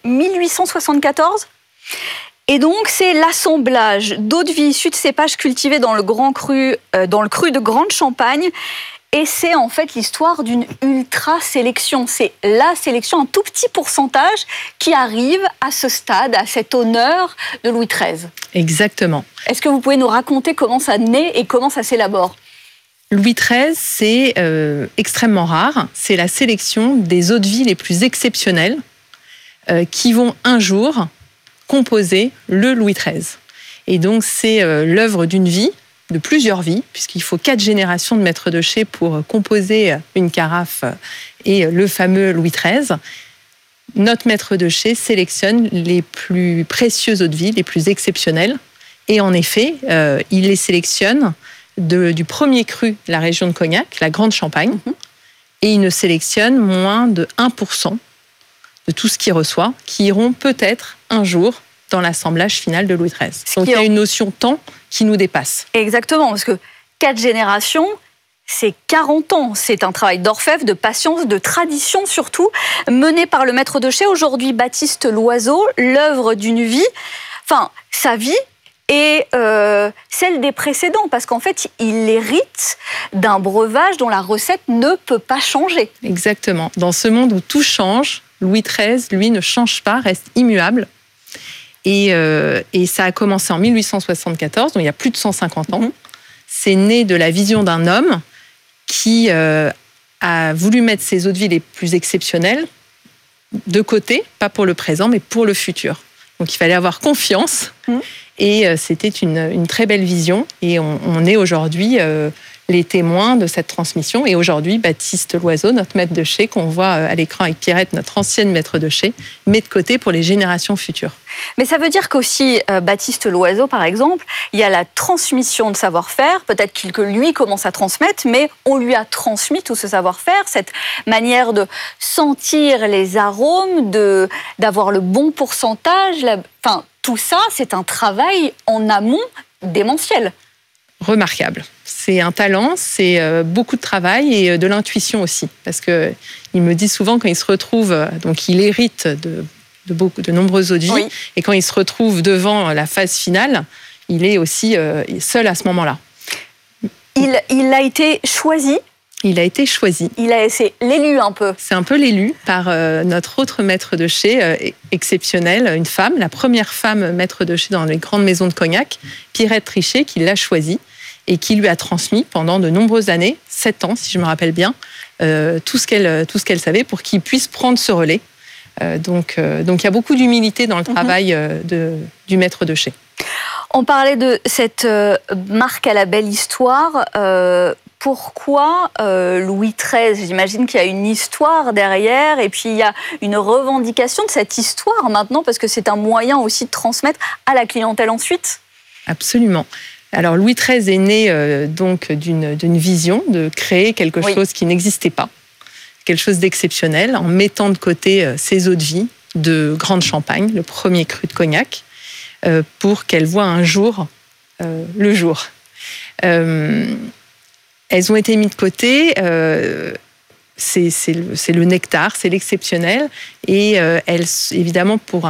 1874. Et donc, c'est l'assemblage d'eau-de-vie issue de cépages cultivés dans le cru de Grande Champagne. Et c'est en fait l'histoire d'une ultra-sélection. C'est la sélection, un tout petit pourcentage qui arrive à ce stade, à cet honneur de Louis XIII. Exactement. Est-ce que vous pouvez nous raconter comment ça naît et comment ça s'élabore? Louis XIII, c'est extrêmement rare. C'est la sélection des eaux-de-vie les plus exceptionnelles qui vont un jour composer le Louis XIII. Et donc, c'est l'œuvre d'une vie, de plusieurs vies, puisqu'il faut 4 générations de maîtres de chai pour composer une carafe et le fameux Louis XIII. Notre maître de chai sélectionne les plus précieuses eaux-de-vie, les plus exceptionnelles. Et en effet, il les sélectionne du premier cru de la région de Cognac, la Grande Champagne, et il ne sélectionne moins de 1% de tout ce qu'il reçoit, qui iront peut-être un jour dans l'assemblage final de Louis XIII. Donc il y a une notion temps qui nous dépasse. Exactement, parce que 4 générations, c'est 40 ans. C'est un travail d'orfèvre, de patience, de tradition surtout, mené par le maître de chai, aujourd'hui Baptiste Loiseau, l'œuvre d'une vie, enfin sa vie et celle des précédents, parce qu'en fait, il hérite d'un breuvage dont la recette ne peut pas changer. Exactement. Dans ce monde où tout change, Louis XIII, lui, ne change pas, reste immuable. Et ça a commencé en 1874, donc il y a plus de 150 ans. C'est né de la vision d'un homme qui a voulu mettre ses eaux-de-vie les plus exceptionnelles de côté, pas pour le présent, mais pour le futur. Donc il fallait avoir confiance. Et c'était une très belle vision. Et on est aujourd'hui les témoins de cette transmission. Et aujourd'hui, Baptiste Loiseau, notre maître de chai, qu'on voit à l'écran avec Pierrette, notre ancienne maître de chai, met de côté pour les générations futures. Mais ça veut dire qu'aussi, Baptiste Loiseau, par exemple, il y a la transmission de savoir-faire. Peut-être que lui commence à transmettre, mais on lui a transmis tout ce savoir-faire, cette manière de sentir les arômes, d'avoir le bon pourcentage. Enfin, tout ça, c'est un travail en amont démentiel. Remarquable. C'est un talent, c'est beaucoup de travail et de l'intuition aussi. Parce qu'il me dit souvent quand il se retrouve, donc il hérite de nombreuses eaux-de-vie, oui. Et quand il se retrouve devant la phase finale, il est aussi seul à ce moment-là. Il a été choisi. Il a été choisi. C'est l'élu un peu. C'est un peu l'élu par notre autre maître de chai exceptionnelle, une femme, la première femme maître de chai dans les grandes maisons de Cognac, Pierrette Trichet, qui l'a choisi. et qui lui a transmis pendant de nombreuses années, 7 ans si je me rappelle bien, tout ce qu'elle savait pour qu'il puisse prendre ce relais. Donc il y a beaucoup d'humilité dans le travail du maître de chai. On parlait de cette marque à la belle histoire. Pourquoi Louis XIII? J'imagine qu'il y a une histoire derrière et puis il y a une revendication de cette histoire maintenant parce que c'est un moyen aussi de transmettre à la clientèle ensuite. Absolument. Alors Louis XIII est né donc d'une vision de créer quelque chose qui n'existait pas, quelque chose d'exceptionnel en mettant de côté ses eaux de vie de Grande Champagne, le premier cru de cognac, pour qu'elle voie un jour le jour. Elles ont été mises de côté, c'est le nectar, c'est l'exceptionnel, et évidemment pour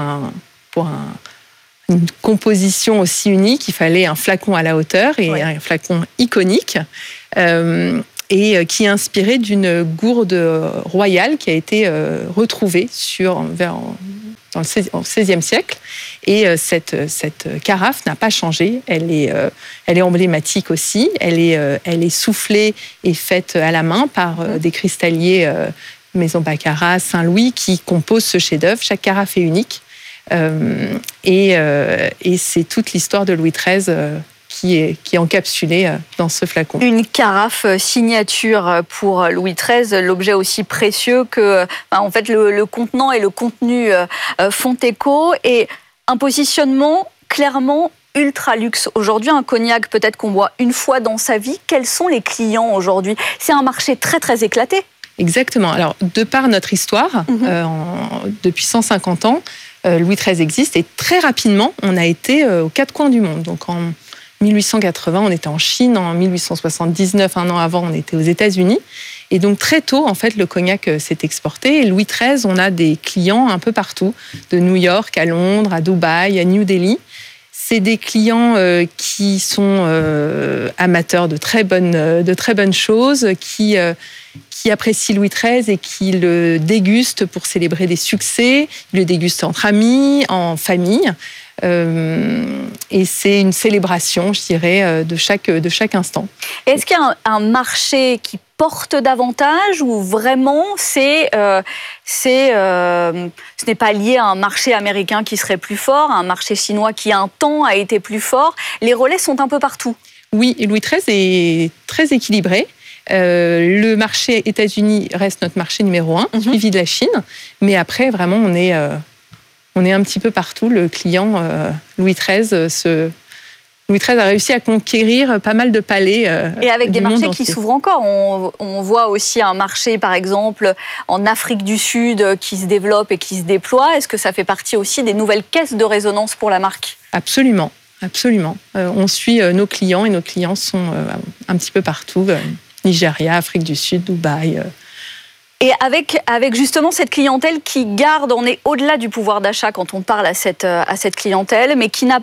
une composition aussi unique, il fallait un flacon à la hauteur et un flacon iconique, et qui est inspiré d'une gourde royale qui a été retrouvée dans le XVIe siècle. Et cette carafe n'a pas changé. Elle est emblématique aussi. Elle est soufflée et faite à la main par des cristalliers Maison Baccarat, Saint-Louis, qui composent ce chef-d'œuvre. Chaque carafe est unique. Et c'est toute l'histoire de Louis XIII qui est encapsulée dans ce flacon. Une carafe signature pour Louis XIII, l'objet aussi précieux que en fait, le contenant et le contenu font écho, et un positionnement clairement ultra luxe. Aujourd'hui, un cognac peut-être qu'on boit une fois dans sa vie. Quels sont les clients aujourd'hui? C'est un marché très très éclaté. Exactement. Alors, de par notre histoire, depuis 150 ans, Louis XIII existe, et très rapidement, on a été aux quatre coins du monde. Donc en 1880, on était en Chine, en 1879, un an avant, on était aux États-Unis. Et donc très tôt, en fait, le cognac s'est exporté. Et Louis XIII, on a des clients un peu partout, de New York à Londres, à Dubaï, à New Delhi. C'est des clients qui sont amateurs de très bonnes choses, qui apprécient Louis XIII et qui le dégustent pour célébrer des succès. Ils le dégustent entre amis, en famille. Et c'est une célébration, je dirais, de chaque instant. Est-ce qu'il y a un marché qui porte davantage, ou vraiment ce n'est pas lié à un marché américain qui serait plus fort, à un marché chinois qui un temps a été plus fort? Les relais sont un peu partout. Oui, et Louis XIII est très équilibré. Le marché États-Unis reste notre marché numéro 1, suivi de la Chine. Mais après, vraiment, on est un petit peu partout. Le client Louis XIII a réussi à conquérir pas mal de palais. Et avec des marchés entier qui s'ouvrent encore. On voit aussi un marché, par exemple, en Afrique du Sud qui se développe et qui se déploie. Est-ce que ça fait partie aussi des nouvelles caisses de résonance pour la marque? Absolument, absolument. On suit nos clients, et nos clients sont un petit peu partout. Nigeria, Afrique du Sud, Dubaï. Et avec justement cette clientèle qui garde, on est au-delà du pouvoir d'achat quand on parle à cette clientèle, mais qui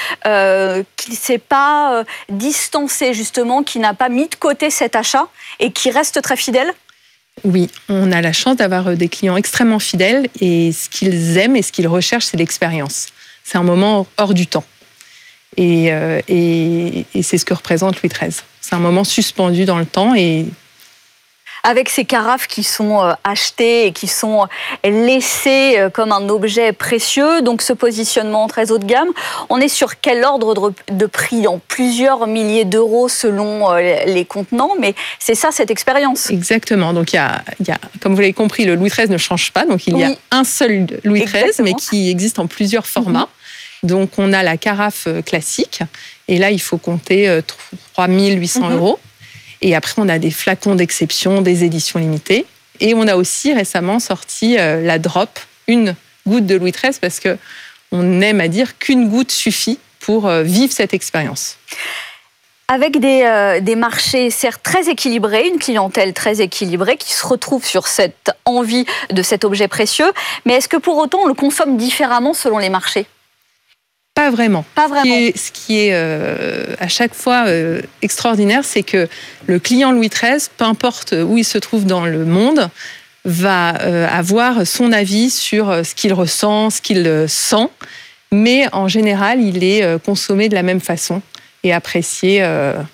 ne s'est pas distancée justement, qui n'a pas mis de côté cet achat et qui reste très fidèle. Oui, on a la chance d'avoir des clients extrêmement fidèles, et ce qu'ils aiment et ce qu'ils recherchent, c'est l'expérience. C'est un moment hors du temps. Et c'est ce que représente Louis XIII. C'est un moment suspendu dans le temps, et avec ces carafes qui sont achetées et qui sont laissées comme un objet précieux, donc ce positionnement très haut de gamme, on est sur quel ordre de prix? En plusieurs milliers d'euros selon les contenants, mais c'est ça cette expérience. Exactement, donc il y a, comme vous l'avez compris, le Louis XIII ne change pas, donc il y a un seul Louis XIII, mais qui existe en plusieurs formats. Donc on a la carafe classique, et là il faut compter 3 800 euros. Et après, on a des flacons d'exception, des éditions limitées. Et on a aussi récemment sorti la drop, une goutte de Louis XIII, parce qu'on aime à dire qu'une goutte suffit pour vivre cette expérience. Avec des marchés certes très équilibrés, une clientèle très équilibrée qui se retrouve sur cette envie de cet objet précieux, mais est-ce que pour autant on le consomme différemment selon les marchés ? Pas vraiment. Pas vraiment. Ce qui est à chaque fois extraordinaire, c'est que le client Louis XIII, peu importe où il se trouve dans le monde, va avoir son avis sur ce qu'il ressent, ce qu'il sent, mais en général, il est consommé de la même façon et apprécié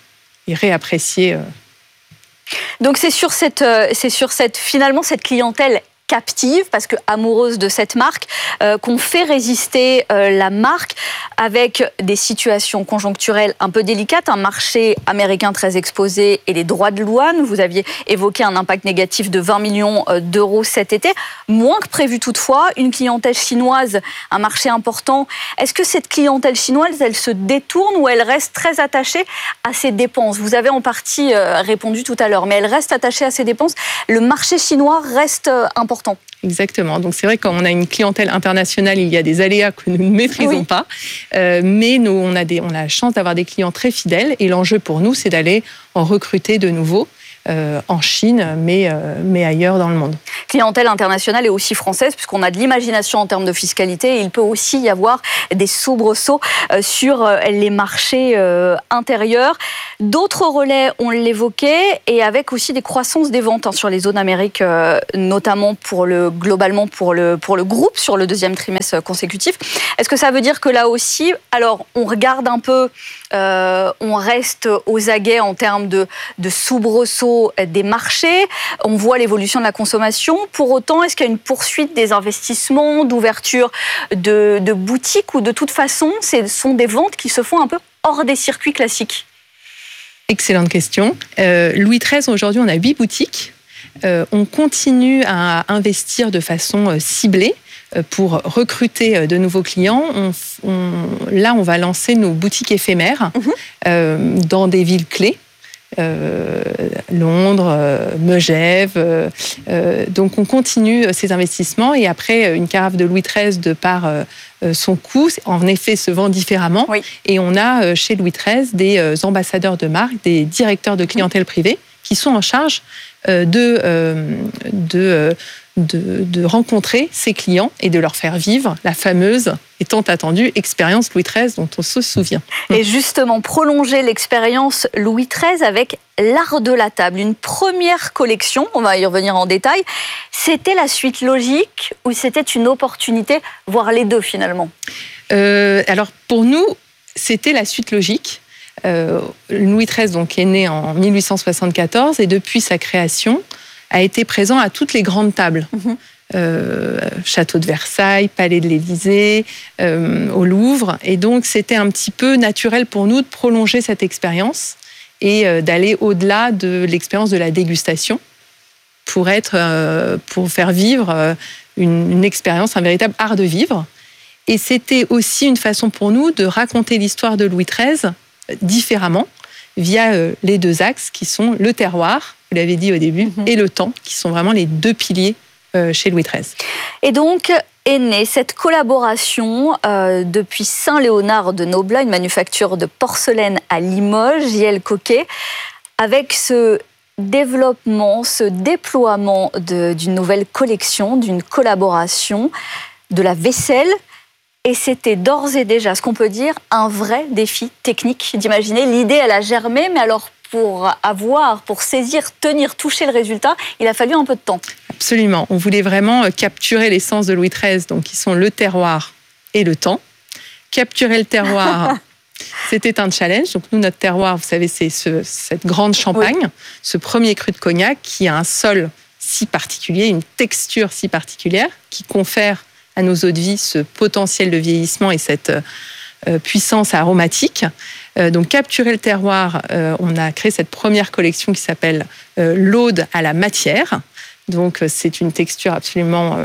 réapprécier. Donc c'est sur cette finalement cette clientèle captive, parce que amoureuse de cette marque, qu'on fait résister la marque avec des situations conjoncturelles un peu délicates, un marché américain très exposé et les droits de douane. Vous aviez évoqué un impact négatif de 20 millions d'euros cet été, moins que prévu toutefois, une clientèle chinoise, un marché important. Est-ce que cette clientèle chinoise, elle se détourne ou elle reste très attachée à ses dépenses? Vous avez en partie répondu tout à l'heure, mais elle reste attachée à ses dépenses. Le marché chinois reste important. Exactement. Donc c'est vrai que quand on a une clientèle internationale, il y a des aléas que nous ne maîtrisons pas. Mais nous, on a la chance d'avoir des clients très fidèles. Et l'enjeu pour nous, c'est d'aller en recruter de nouveaux en Chine, mais ailleurs dans le monde. Clientèle internationale et aussi française, puisqu'on a de l'imagination en termes de fiscalité. Et il peut aussi y avoir des soubresauts sur les marchés intérieurs. D'autres relais, on l'évoquait, et avec aussi des croissances des ventes sur les zones Amérique, notamment globalement pour le groupe sur le deuxième trimestre consécutif. Est-ce que ça veut dire que là aussi, alors on regarde un peu, on reste aux aguets en termes de soubresauts des marchés, on voit l'évolution de la consommation. Pour autant, est-ce qu'il y a une poursuite des investissements, d'ouverture de boutiques, ou de toute façon, ce sont des ventes qui se font un peu hors des circuits classiques? Excellente question. Louis XIII, aujourd'hui, on a 8 boutiques. On continue à investir de façon ciblée pour recruter de nouveaux clients. Là, on va lancer nos boutiques éphémères dans des villes clés. Londres, Megève. Donc on continue ces investissements, et après une carafe de Louis XIII, de par son coût, en effet se vend différemment. Oui. Et on a chez Louis XIII des ambassadeurs de marque, des directeurs de clientèle privée qui sont en charge de rencontrer ses clients et de leur faire vivre la fameuse et tant attendue expérience Louis XIII dont on se souvient. Et justement, prolonger l'expérience Louis XIII avec l'art de la table. Une première collection, on va y revenir en détail. C'était la suite logique ou c'était une opportunité, voire les deux finalement? Alors pour nous, c'était la suite logique. Louis XIII donc, est né en 1874 et depuis sa création a été présent à toutes les grandes tables. Château de Versailles, Palais de l'Élysée, au Louvre. Et donc, c'était un petit peu naturel pour nous de prolonger cette expérience et d'aller au-delà de l'expérience de la dégustation pour faire vivre une expérience, un véritable art de vivre. Et c'était aussi une façon pour nous de raconter l'histoire de Louis XIII différemment, via les deux axes qui sont le terroir, vous l'avez dit au début, et le temps, qui sont vraiment les deux piliers chez Louis XIII. Et donc est née cette collaboration depuis Saint-Léonard de Noblat, une manufacture de porcelaine à Limoges, J.L. Coquet, avec ce développement, ce déploiement d'une nouvelle collection, d'une collaboration, de la vaisselle. Et c'était d'ores et déjà, ce qu'on peut dire, un vrai défi technique d'imaginer. L'idée, elle a germé, mais alors pour saisir, tenir, toucher le résultat, il a fallu un peu de temps. Absolument. On voulait vraiment capturer l'essence de Louis XIII, donc qui sont le terroir et le temps. Capturer le terroir, c'était un challenge. Donc nous, notre terroir, vous savez, c'est cette grande Champagne, ce premier cru de cognac qui a un sol si particulier, une texture si particulière, qui confère à nos eaux de vie ce potentiel de vieillissement et cette puissance aromatique. Donc, capturer le terroir, on a créé cette première collection qui s'appelle l'Aude à la matière. Donc, c'est une texture absolument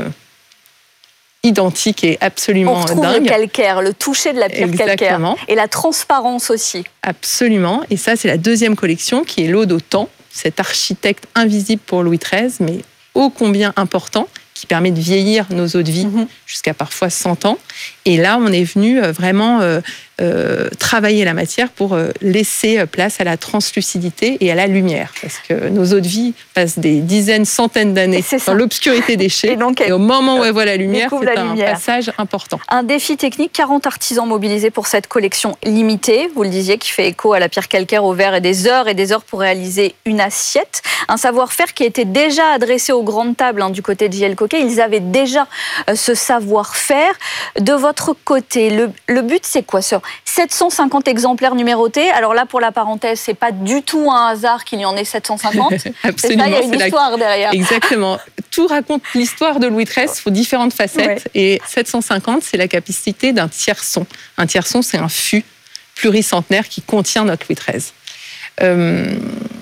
identique et absolument dingue. On retrouve le calcaire, le toucher de la pierre calcaire. Et la transparence aussi. Absolument. Et ça, c'est la deuxième collection qui est l'Aude au temps, cet architecte invisible pour Louis XIII, mais ô combien important, qui permet de vieillir nos eaux de vie jusqu'à parfois 100 ans. Et là, on est venu vraiment travailler la matière pour laisser place à la translucidité et à la lumière. Parce que nos eaux de vie passent des dizaines, centaines d'années dans l'obscurité des chais. Et au moment où elles voient la lumière, c'est un passage important. Un défi technique, 40 artisans mobilisés pour cette collection limitée, vous le disiez, qui fait écho à la pierre calcaire, au verre, et des heures pour réaliser une assiette. Un savoir-faire qui était déjà adressé aux grandes tables du côté de J.L. Coquet. Ils avaient déjà ce savoir-faire. De votre côté, le but, c'est quoi? 750 exemplaires numérotés. Alors là, pour la parenthèse, c'est pas du tout un hasard qu'il y en ait 750. Absolument. C'est ça, il y a une histoire derrière. Exactement. Tout raconte l'histoire de Louis XIII sous différentes facettes. Ouais. Et 750, c'est la capacité d'un tierçon. Un tierçon, c'est un fût pluricentenaire qui contient notre Louis XIII.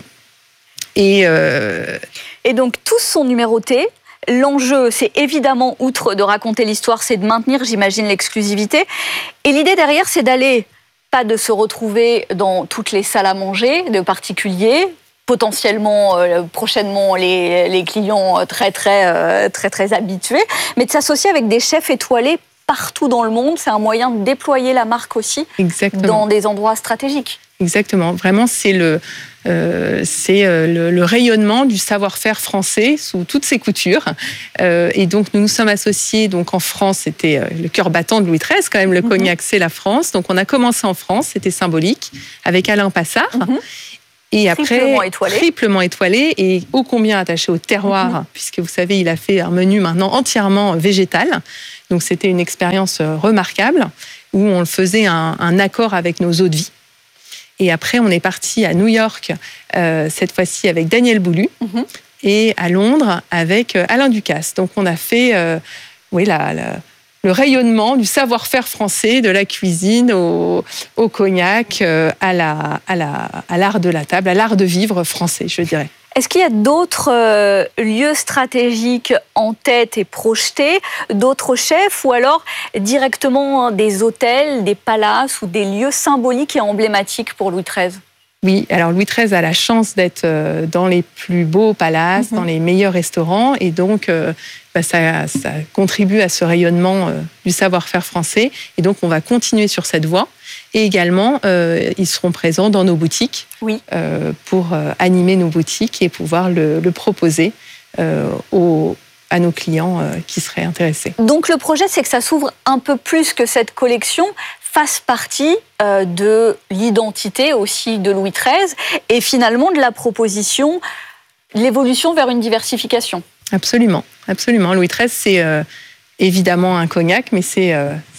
Et donc, tous sont numérotés. L'enjeu, c'est évidemment, outre de raconter l'histoire, c'est de maintenir, j'imagine, l'exclusivité. Et l'idée derrière, c'est d'aller, pas de se retrouver dans toutes les salles à manger de particuliers, potentiellement, prochainement, les clients très habitués, mais de s'associer avec des chefs étoilés partout dans le monde. C'est un moyen de déployer la marque aussi. Exactement. Dans des endroits stratégiques. Exactement. Vraiment, c'est le rayonnement du savoir-faire français sous toutes ses coutures. Et donc, nous nous sommes associés. Donc, en France, c'était le cœur battant de Louis XIII, quand même. Le cognac, c'est la France. Donc, on a commencé en France. C'était symbolique, avec Alain Passard. Et après, triplement étoilé et ô combien attaché au terroir, puisque vous savez, il a fait un menu maintenant entièrement végétal. Donc, c'était une expérience remarquable où on faisait un accord avec nos eaux de vie. Et après, on est parti à New York, cette fois-ci avec Daniel Boulud, et à Londres avec Alain Ducasse. Donc, on a fait le rayonnement du savoir-faire français, de la cuisine au cognac, à l'art de la table, à l'art de vivre français, je dirais. Est-ce qu'il y a d'autres lieux stratégiques en tête et projetés, d'autres chefs, ou alors directement des hôtels, des palaces ou des lieux symboliques et emblématiques pour Louis XIII ? Oui, alors Louis XIII a la chance d'être dans les plus beaux palaces, dans les meilleurs restaurants, et donc ça contribue à ce rayonnement du savoir-faire français. Et donc on va continuer sur cette voie. Et également, ils seront présents dans nos boutiques pour animer nos boutiques et pouvoir le proposer à nos clients qui seraient intéressés. Donc le projet, c'est que ça s'ouvre un peu plus que cette collection, fasse partie de l'identité aussi de Louis XIII et finalement de la proposition, l'évolution vers une diversification. Absolument, absolument. Louis XIII, c'est évidemment un cognac, mais c'est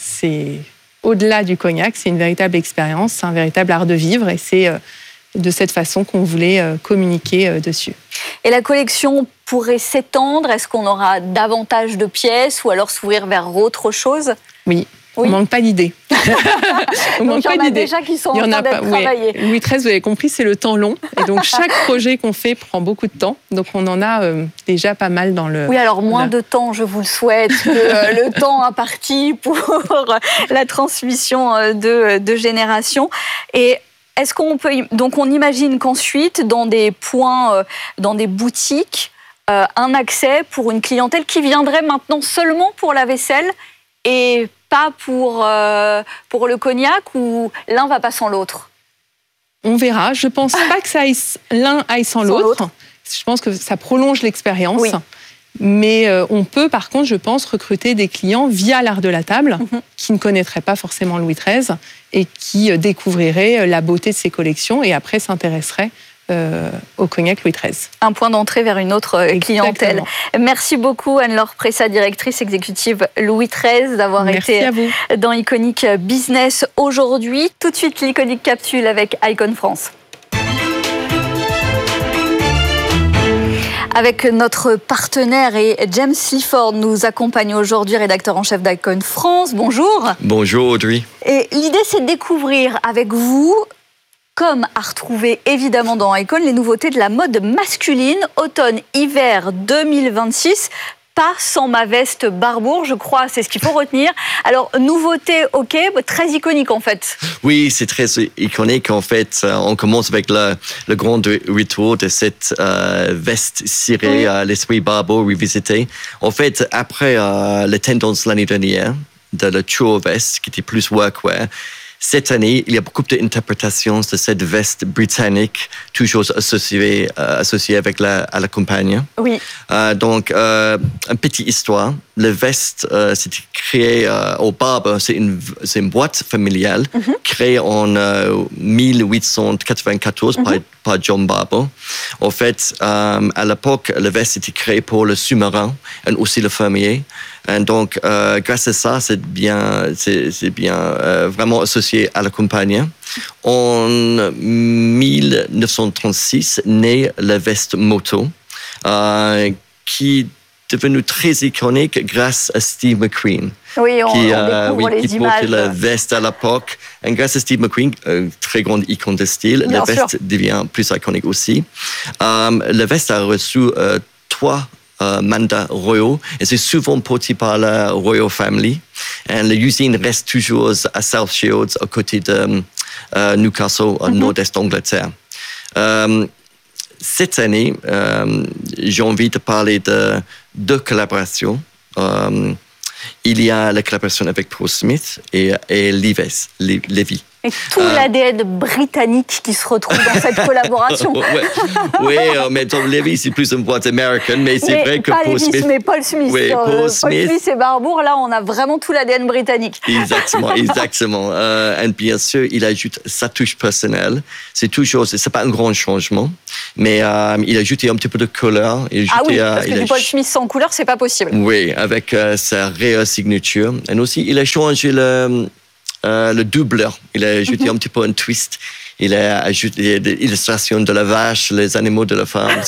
au-delà du cognac, c'est une véritable expérience, c'est un véritable art de vivre et c'est de cette façon qu'on voulait communiquer dessus. Et la collection pourrait s'étendre ? Est-ce qu'on aura davantage de pièces ou alors s'ouvrir vers autre chose ? Oui. On ne manque pas d'idées. Donc, il y en a déjà qui sont en train d'être travaillés. Louis XIII, vous avez compris, c'est le temps long. Et donc, chaque projet qu'on fait prend beaucoup de temps. Donc, on en a déjà pas mal dans le... Oui, alors moins de temps, je vous le souhaite, que le temps imparti pour la transmission de générations. Et est-ce qu'on peut... Donc, on imagine qu'ensuite, dans des points, dans des boutiques, un accès pour une clientèle qui viendrait maintenant seulement pour la vaisselle et pas pour le cognac, ou l'un va pas sans l'autre ? On verra. Je pense pas que l'un aille sans l'autre. Je pense que ça prolonge l'expérience. Oui. Mais on peut, par contre, je pense, recruter des clients via l'art de la table qui ne connaîtraient pas forcément Louis XIII et qui découvriraient la beauté de ses collections et après s'intéresseraient au cognac Louis XIII. Un point d'entrée vers une autre clientèle. Merci beaucoup Anne-Laure Pressa, directrice exécutive Louis XIII, d'avoir été dans Iconic Business aujourd'hui. Tout de suite, l'Iconic Capsule avec Icon France. Avec notre partenaire et James Sleaford nous accompagne aujourd'hui, rédacteur en chef d'Icon France. Bonjour. Bonjour Audrey. Et l'idée, c'est de découvrir avec vous, comme à retrouver évidemment dans Icon, les nouveautés de la mode masculine, automne-hiver 2026. Pas sans ma veste Barbour, je crois, c'est ce qu'il faut retenir. Alors, nouveauté, ok, très iconique en fait. Oui, c'est très iconique en fait. On commence avec le grand retour de cette veste cirée, l'esprit Barbour revisité. En fait, après la tendance l'année dernière de la tour veste, qui était plus workwear, cette année, il y a beaucoup d'interprétations de cette veste britannique, toujours associée avec la campagne. Oui. Donc, une petite histoire. La veste, c'était créé au Barbour, c'est une boîte familiale créée en 1894 par John Barbour. En fait, à l'époque, la veste était créée pour le sous-marin et aussi le fermier. Et donc, grâce à ça, c'est bien vraiment associé à la compagnie. En 1936, naît la veste moto, qui est devenue très iconique grâce à Steve McQueen. Oui, on découvre les qui images. portait la veste à l'époque. Et grâce à Steve McQueen, très grande icône de style, Bien la veste sûr. devient plus iconique aussi. La veste a reçu 3 mandats royaux et c'est souvent porté par la Royal Family. Et l'usine reste toujours à South Shields, à côté de Newcastle, au nord-est d'Angleterre. Cette année, j'ai envie de parler de 2 collaborations. Il y a la collaboration avec Paul Smith et Levi's. Et tout l'ADN britannique qui se retrouve dans cette collaboration. Oui, mais Tom Levi's, c'est plus une boîte américaine, mais c'est vrai que pas Paul Levi's, Smith... mais Paul Smith. Oui, Paul Smith et Barbour, là, on a vraiment tout l'ADN britannique. Exactement. Et bien sûr, il ajoute sa touche personnelle. C'est pas un grand changement, mais il a ajouté un petit peu de couleur. Parce que du Paul Smith sans couleur, c'est pas possible. Oui, avec sa réelle signature. Et aussi, il a changé le doubleur. Il a ajouté un petit peu un twist. Il a ajouté des illustrations de la vache, les animaux de la femme.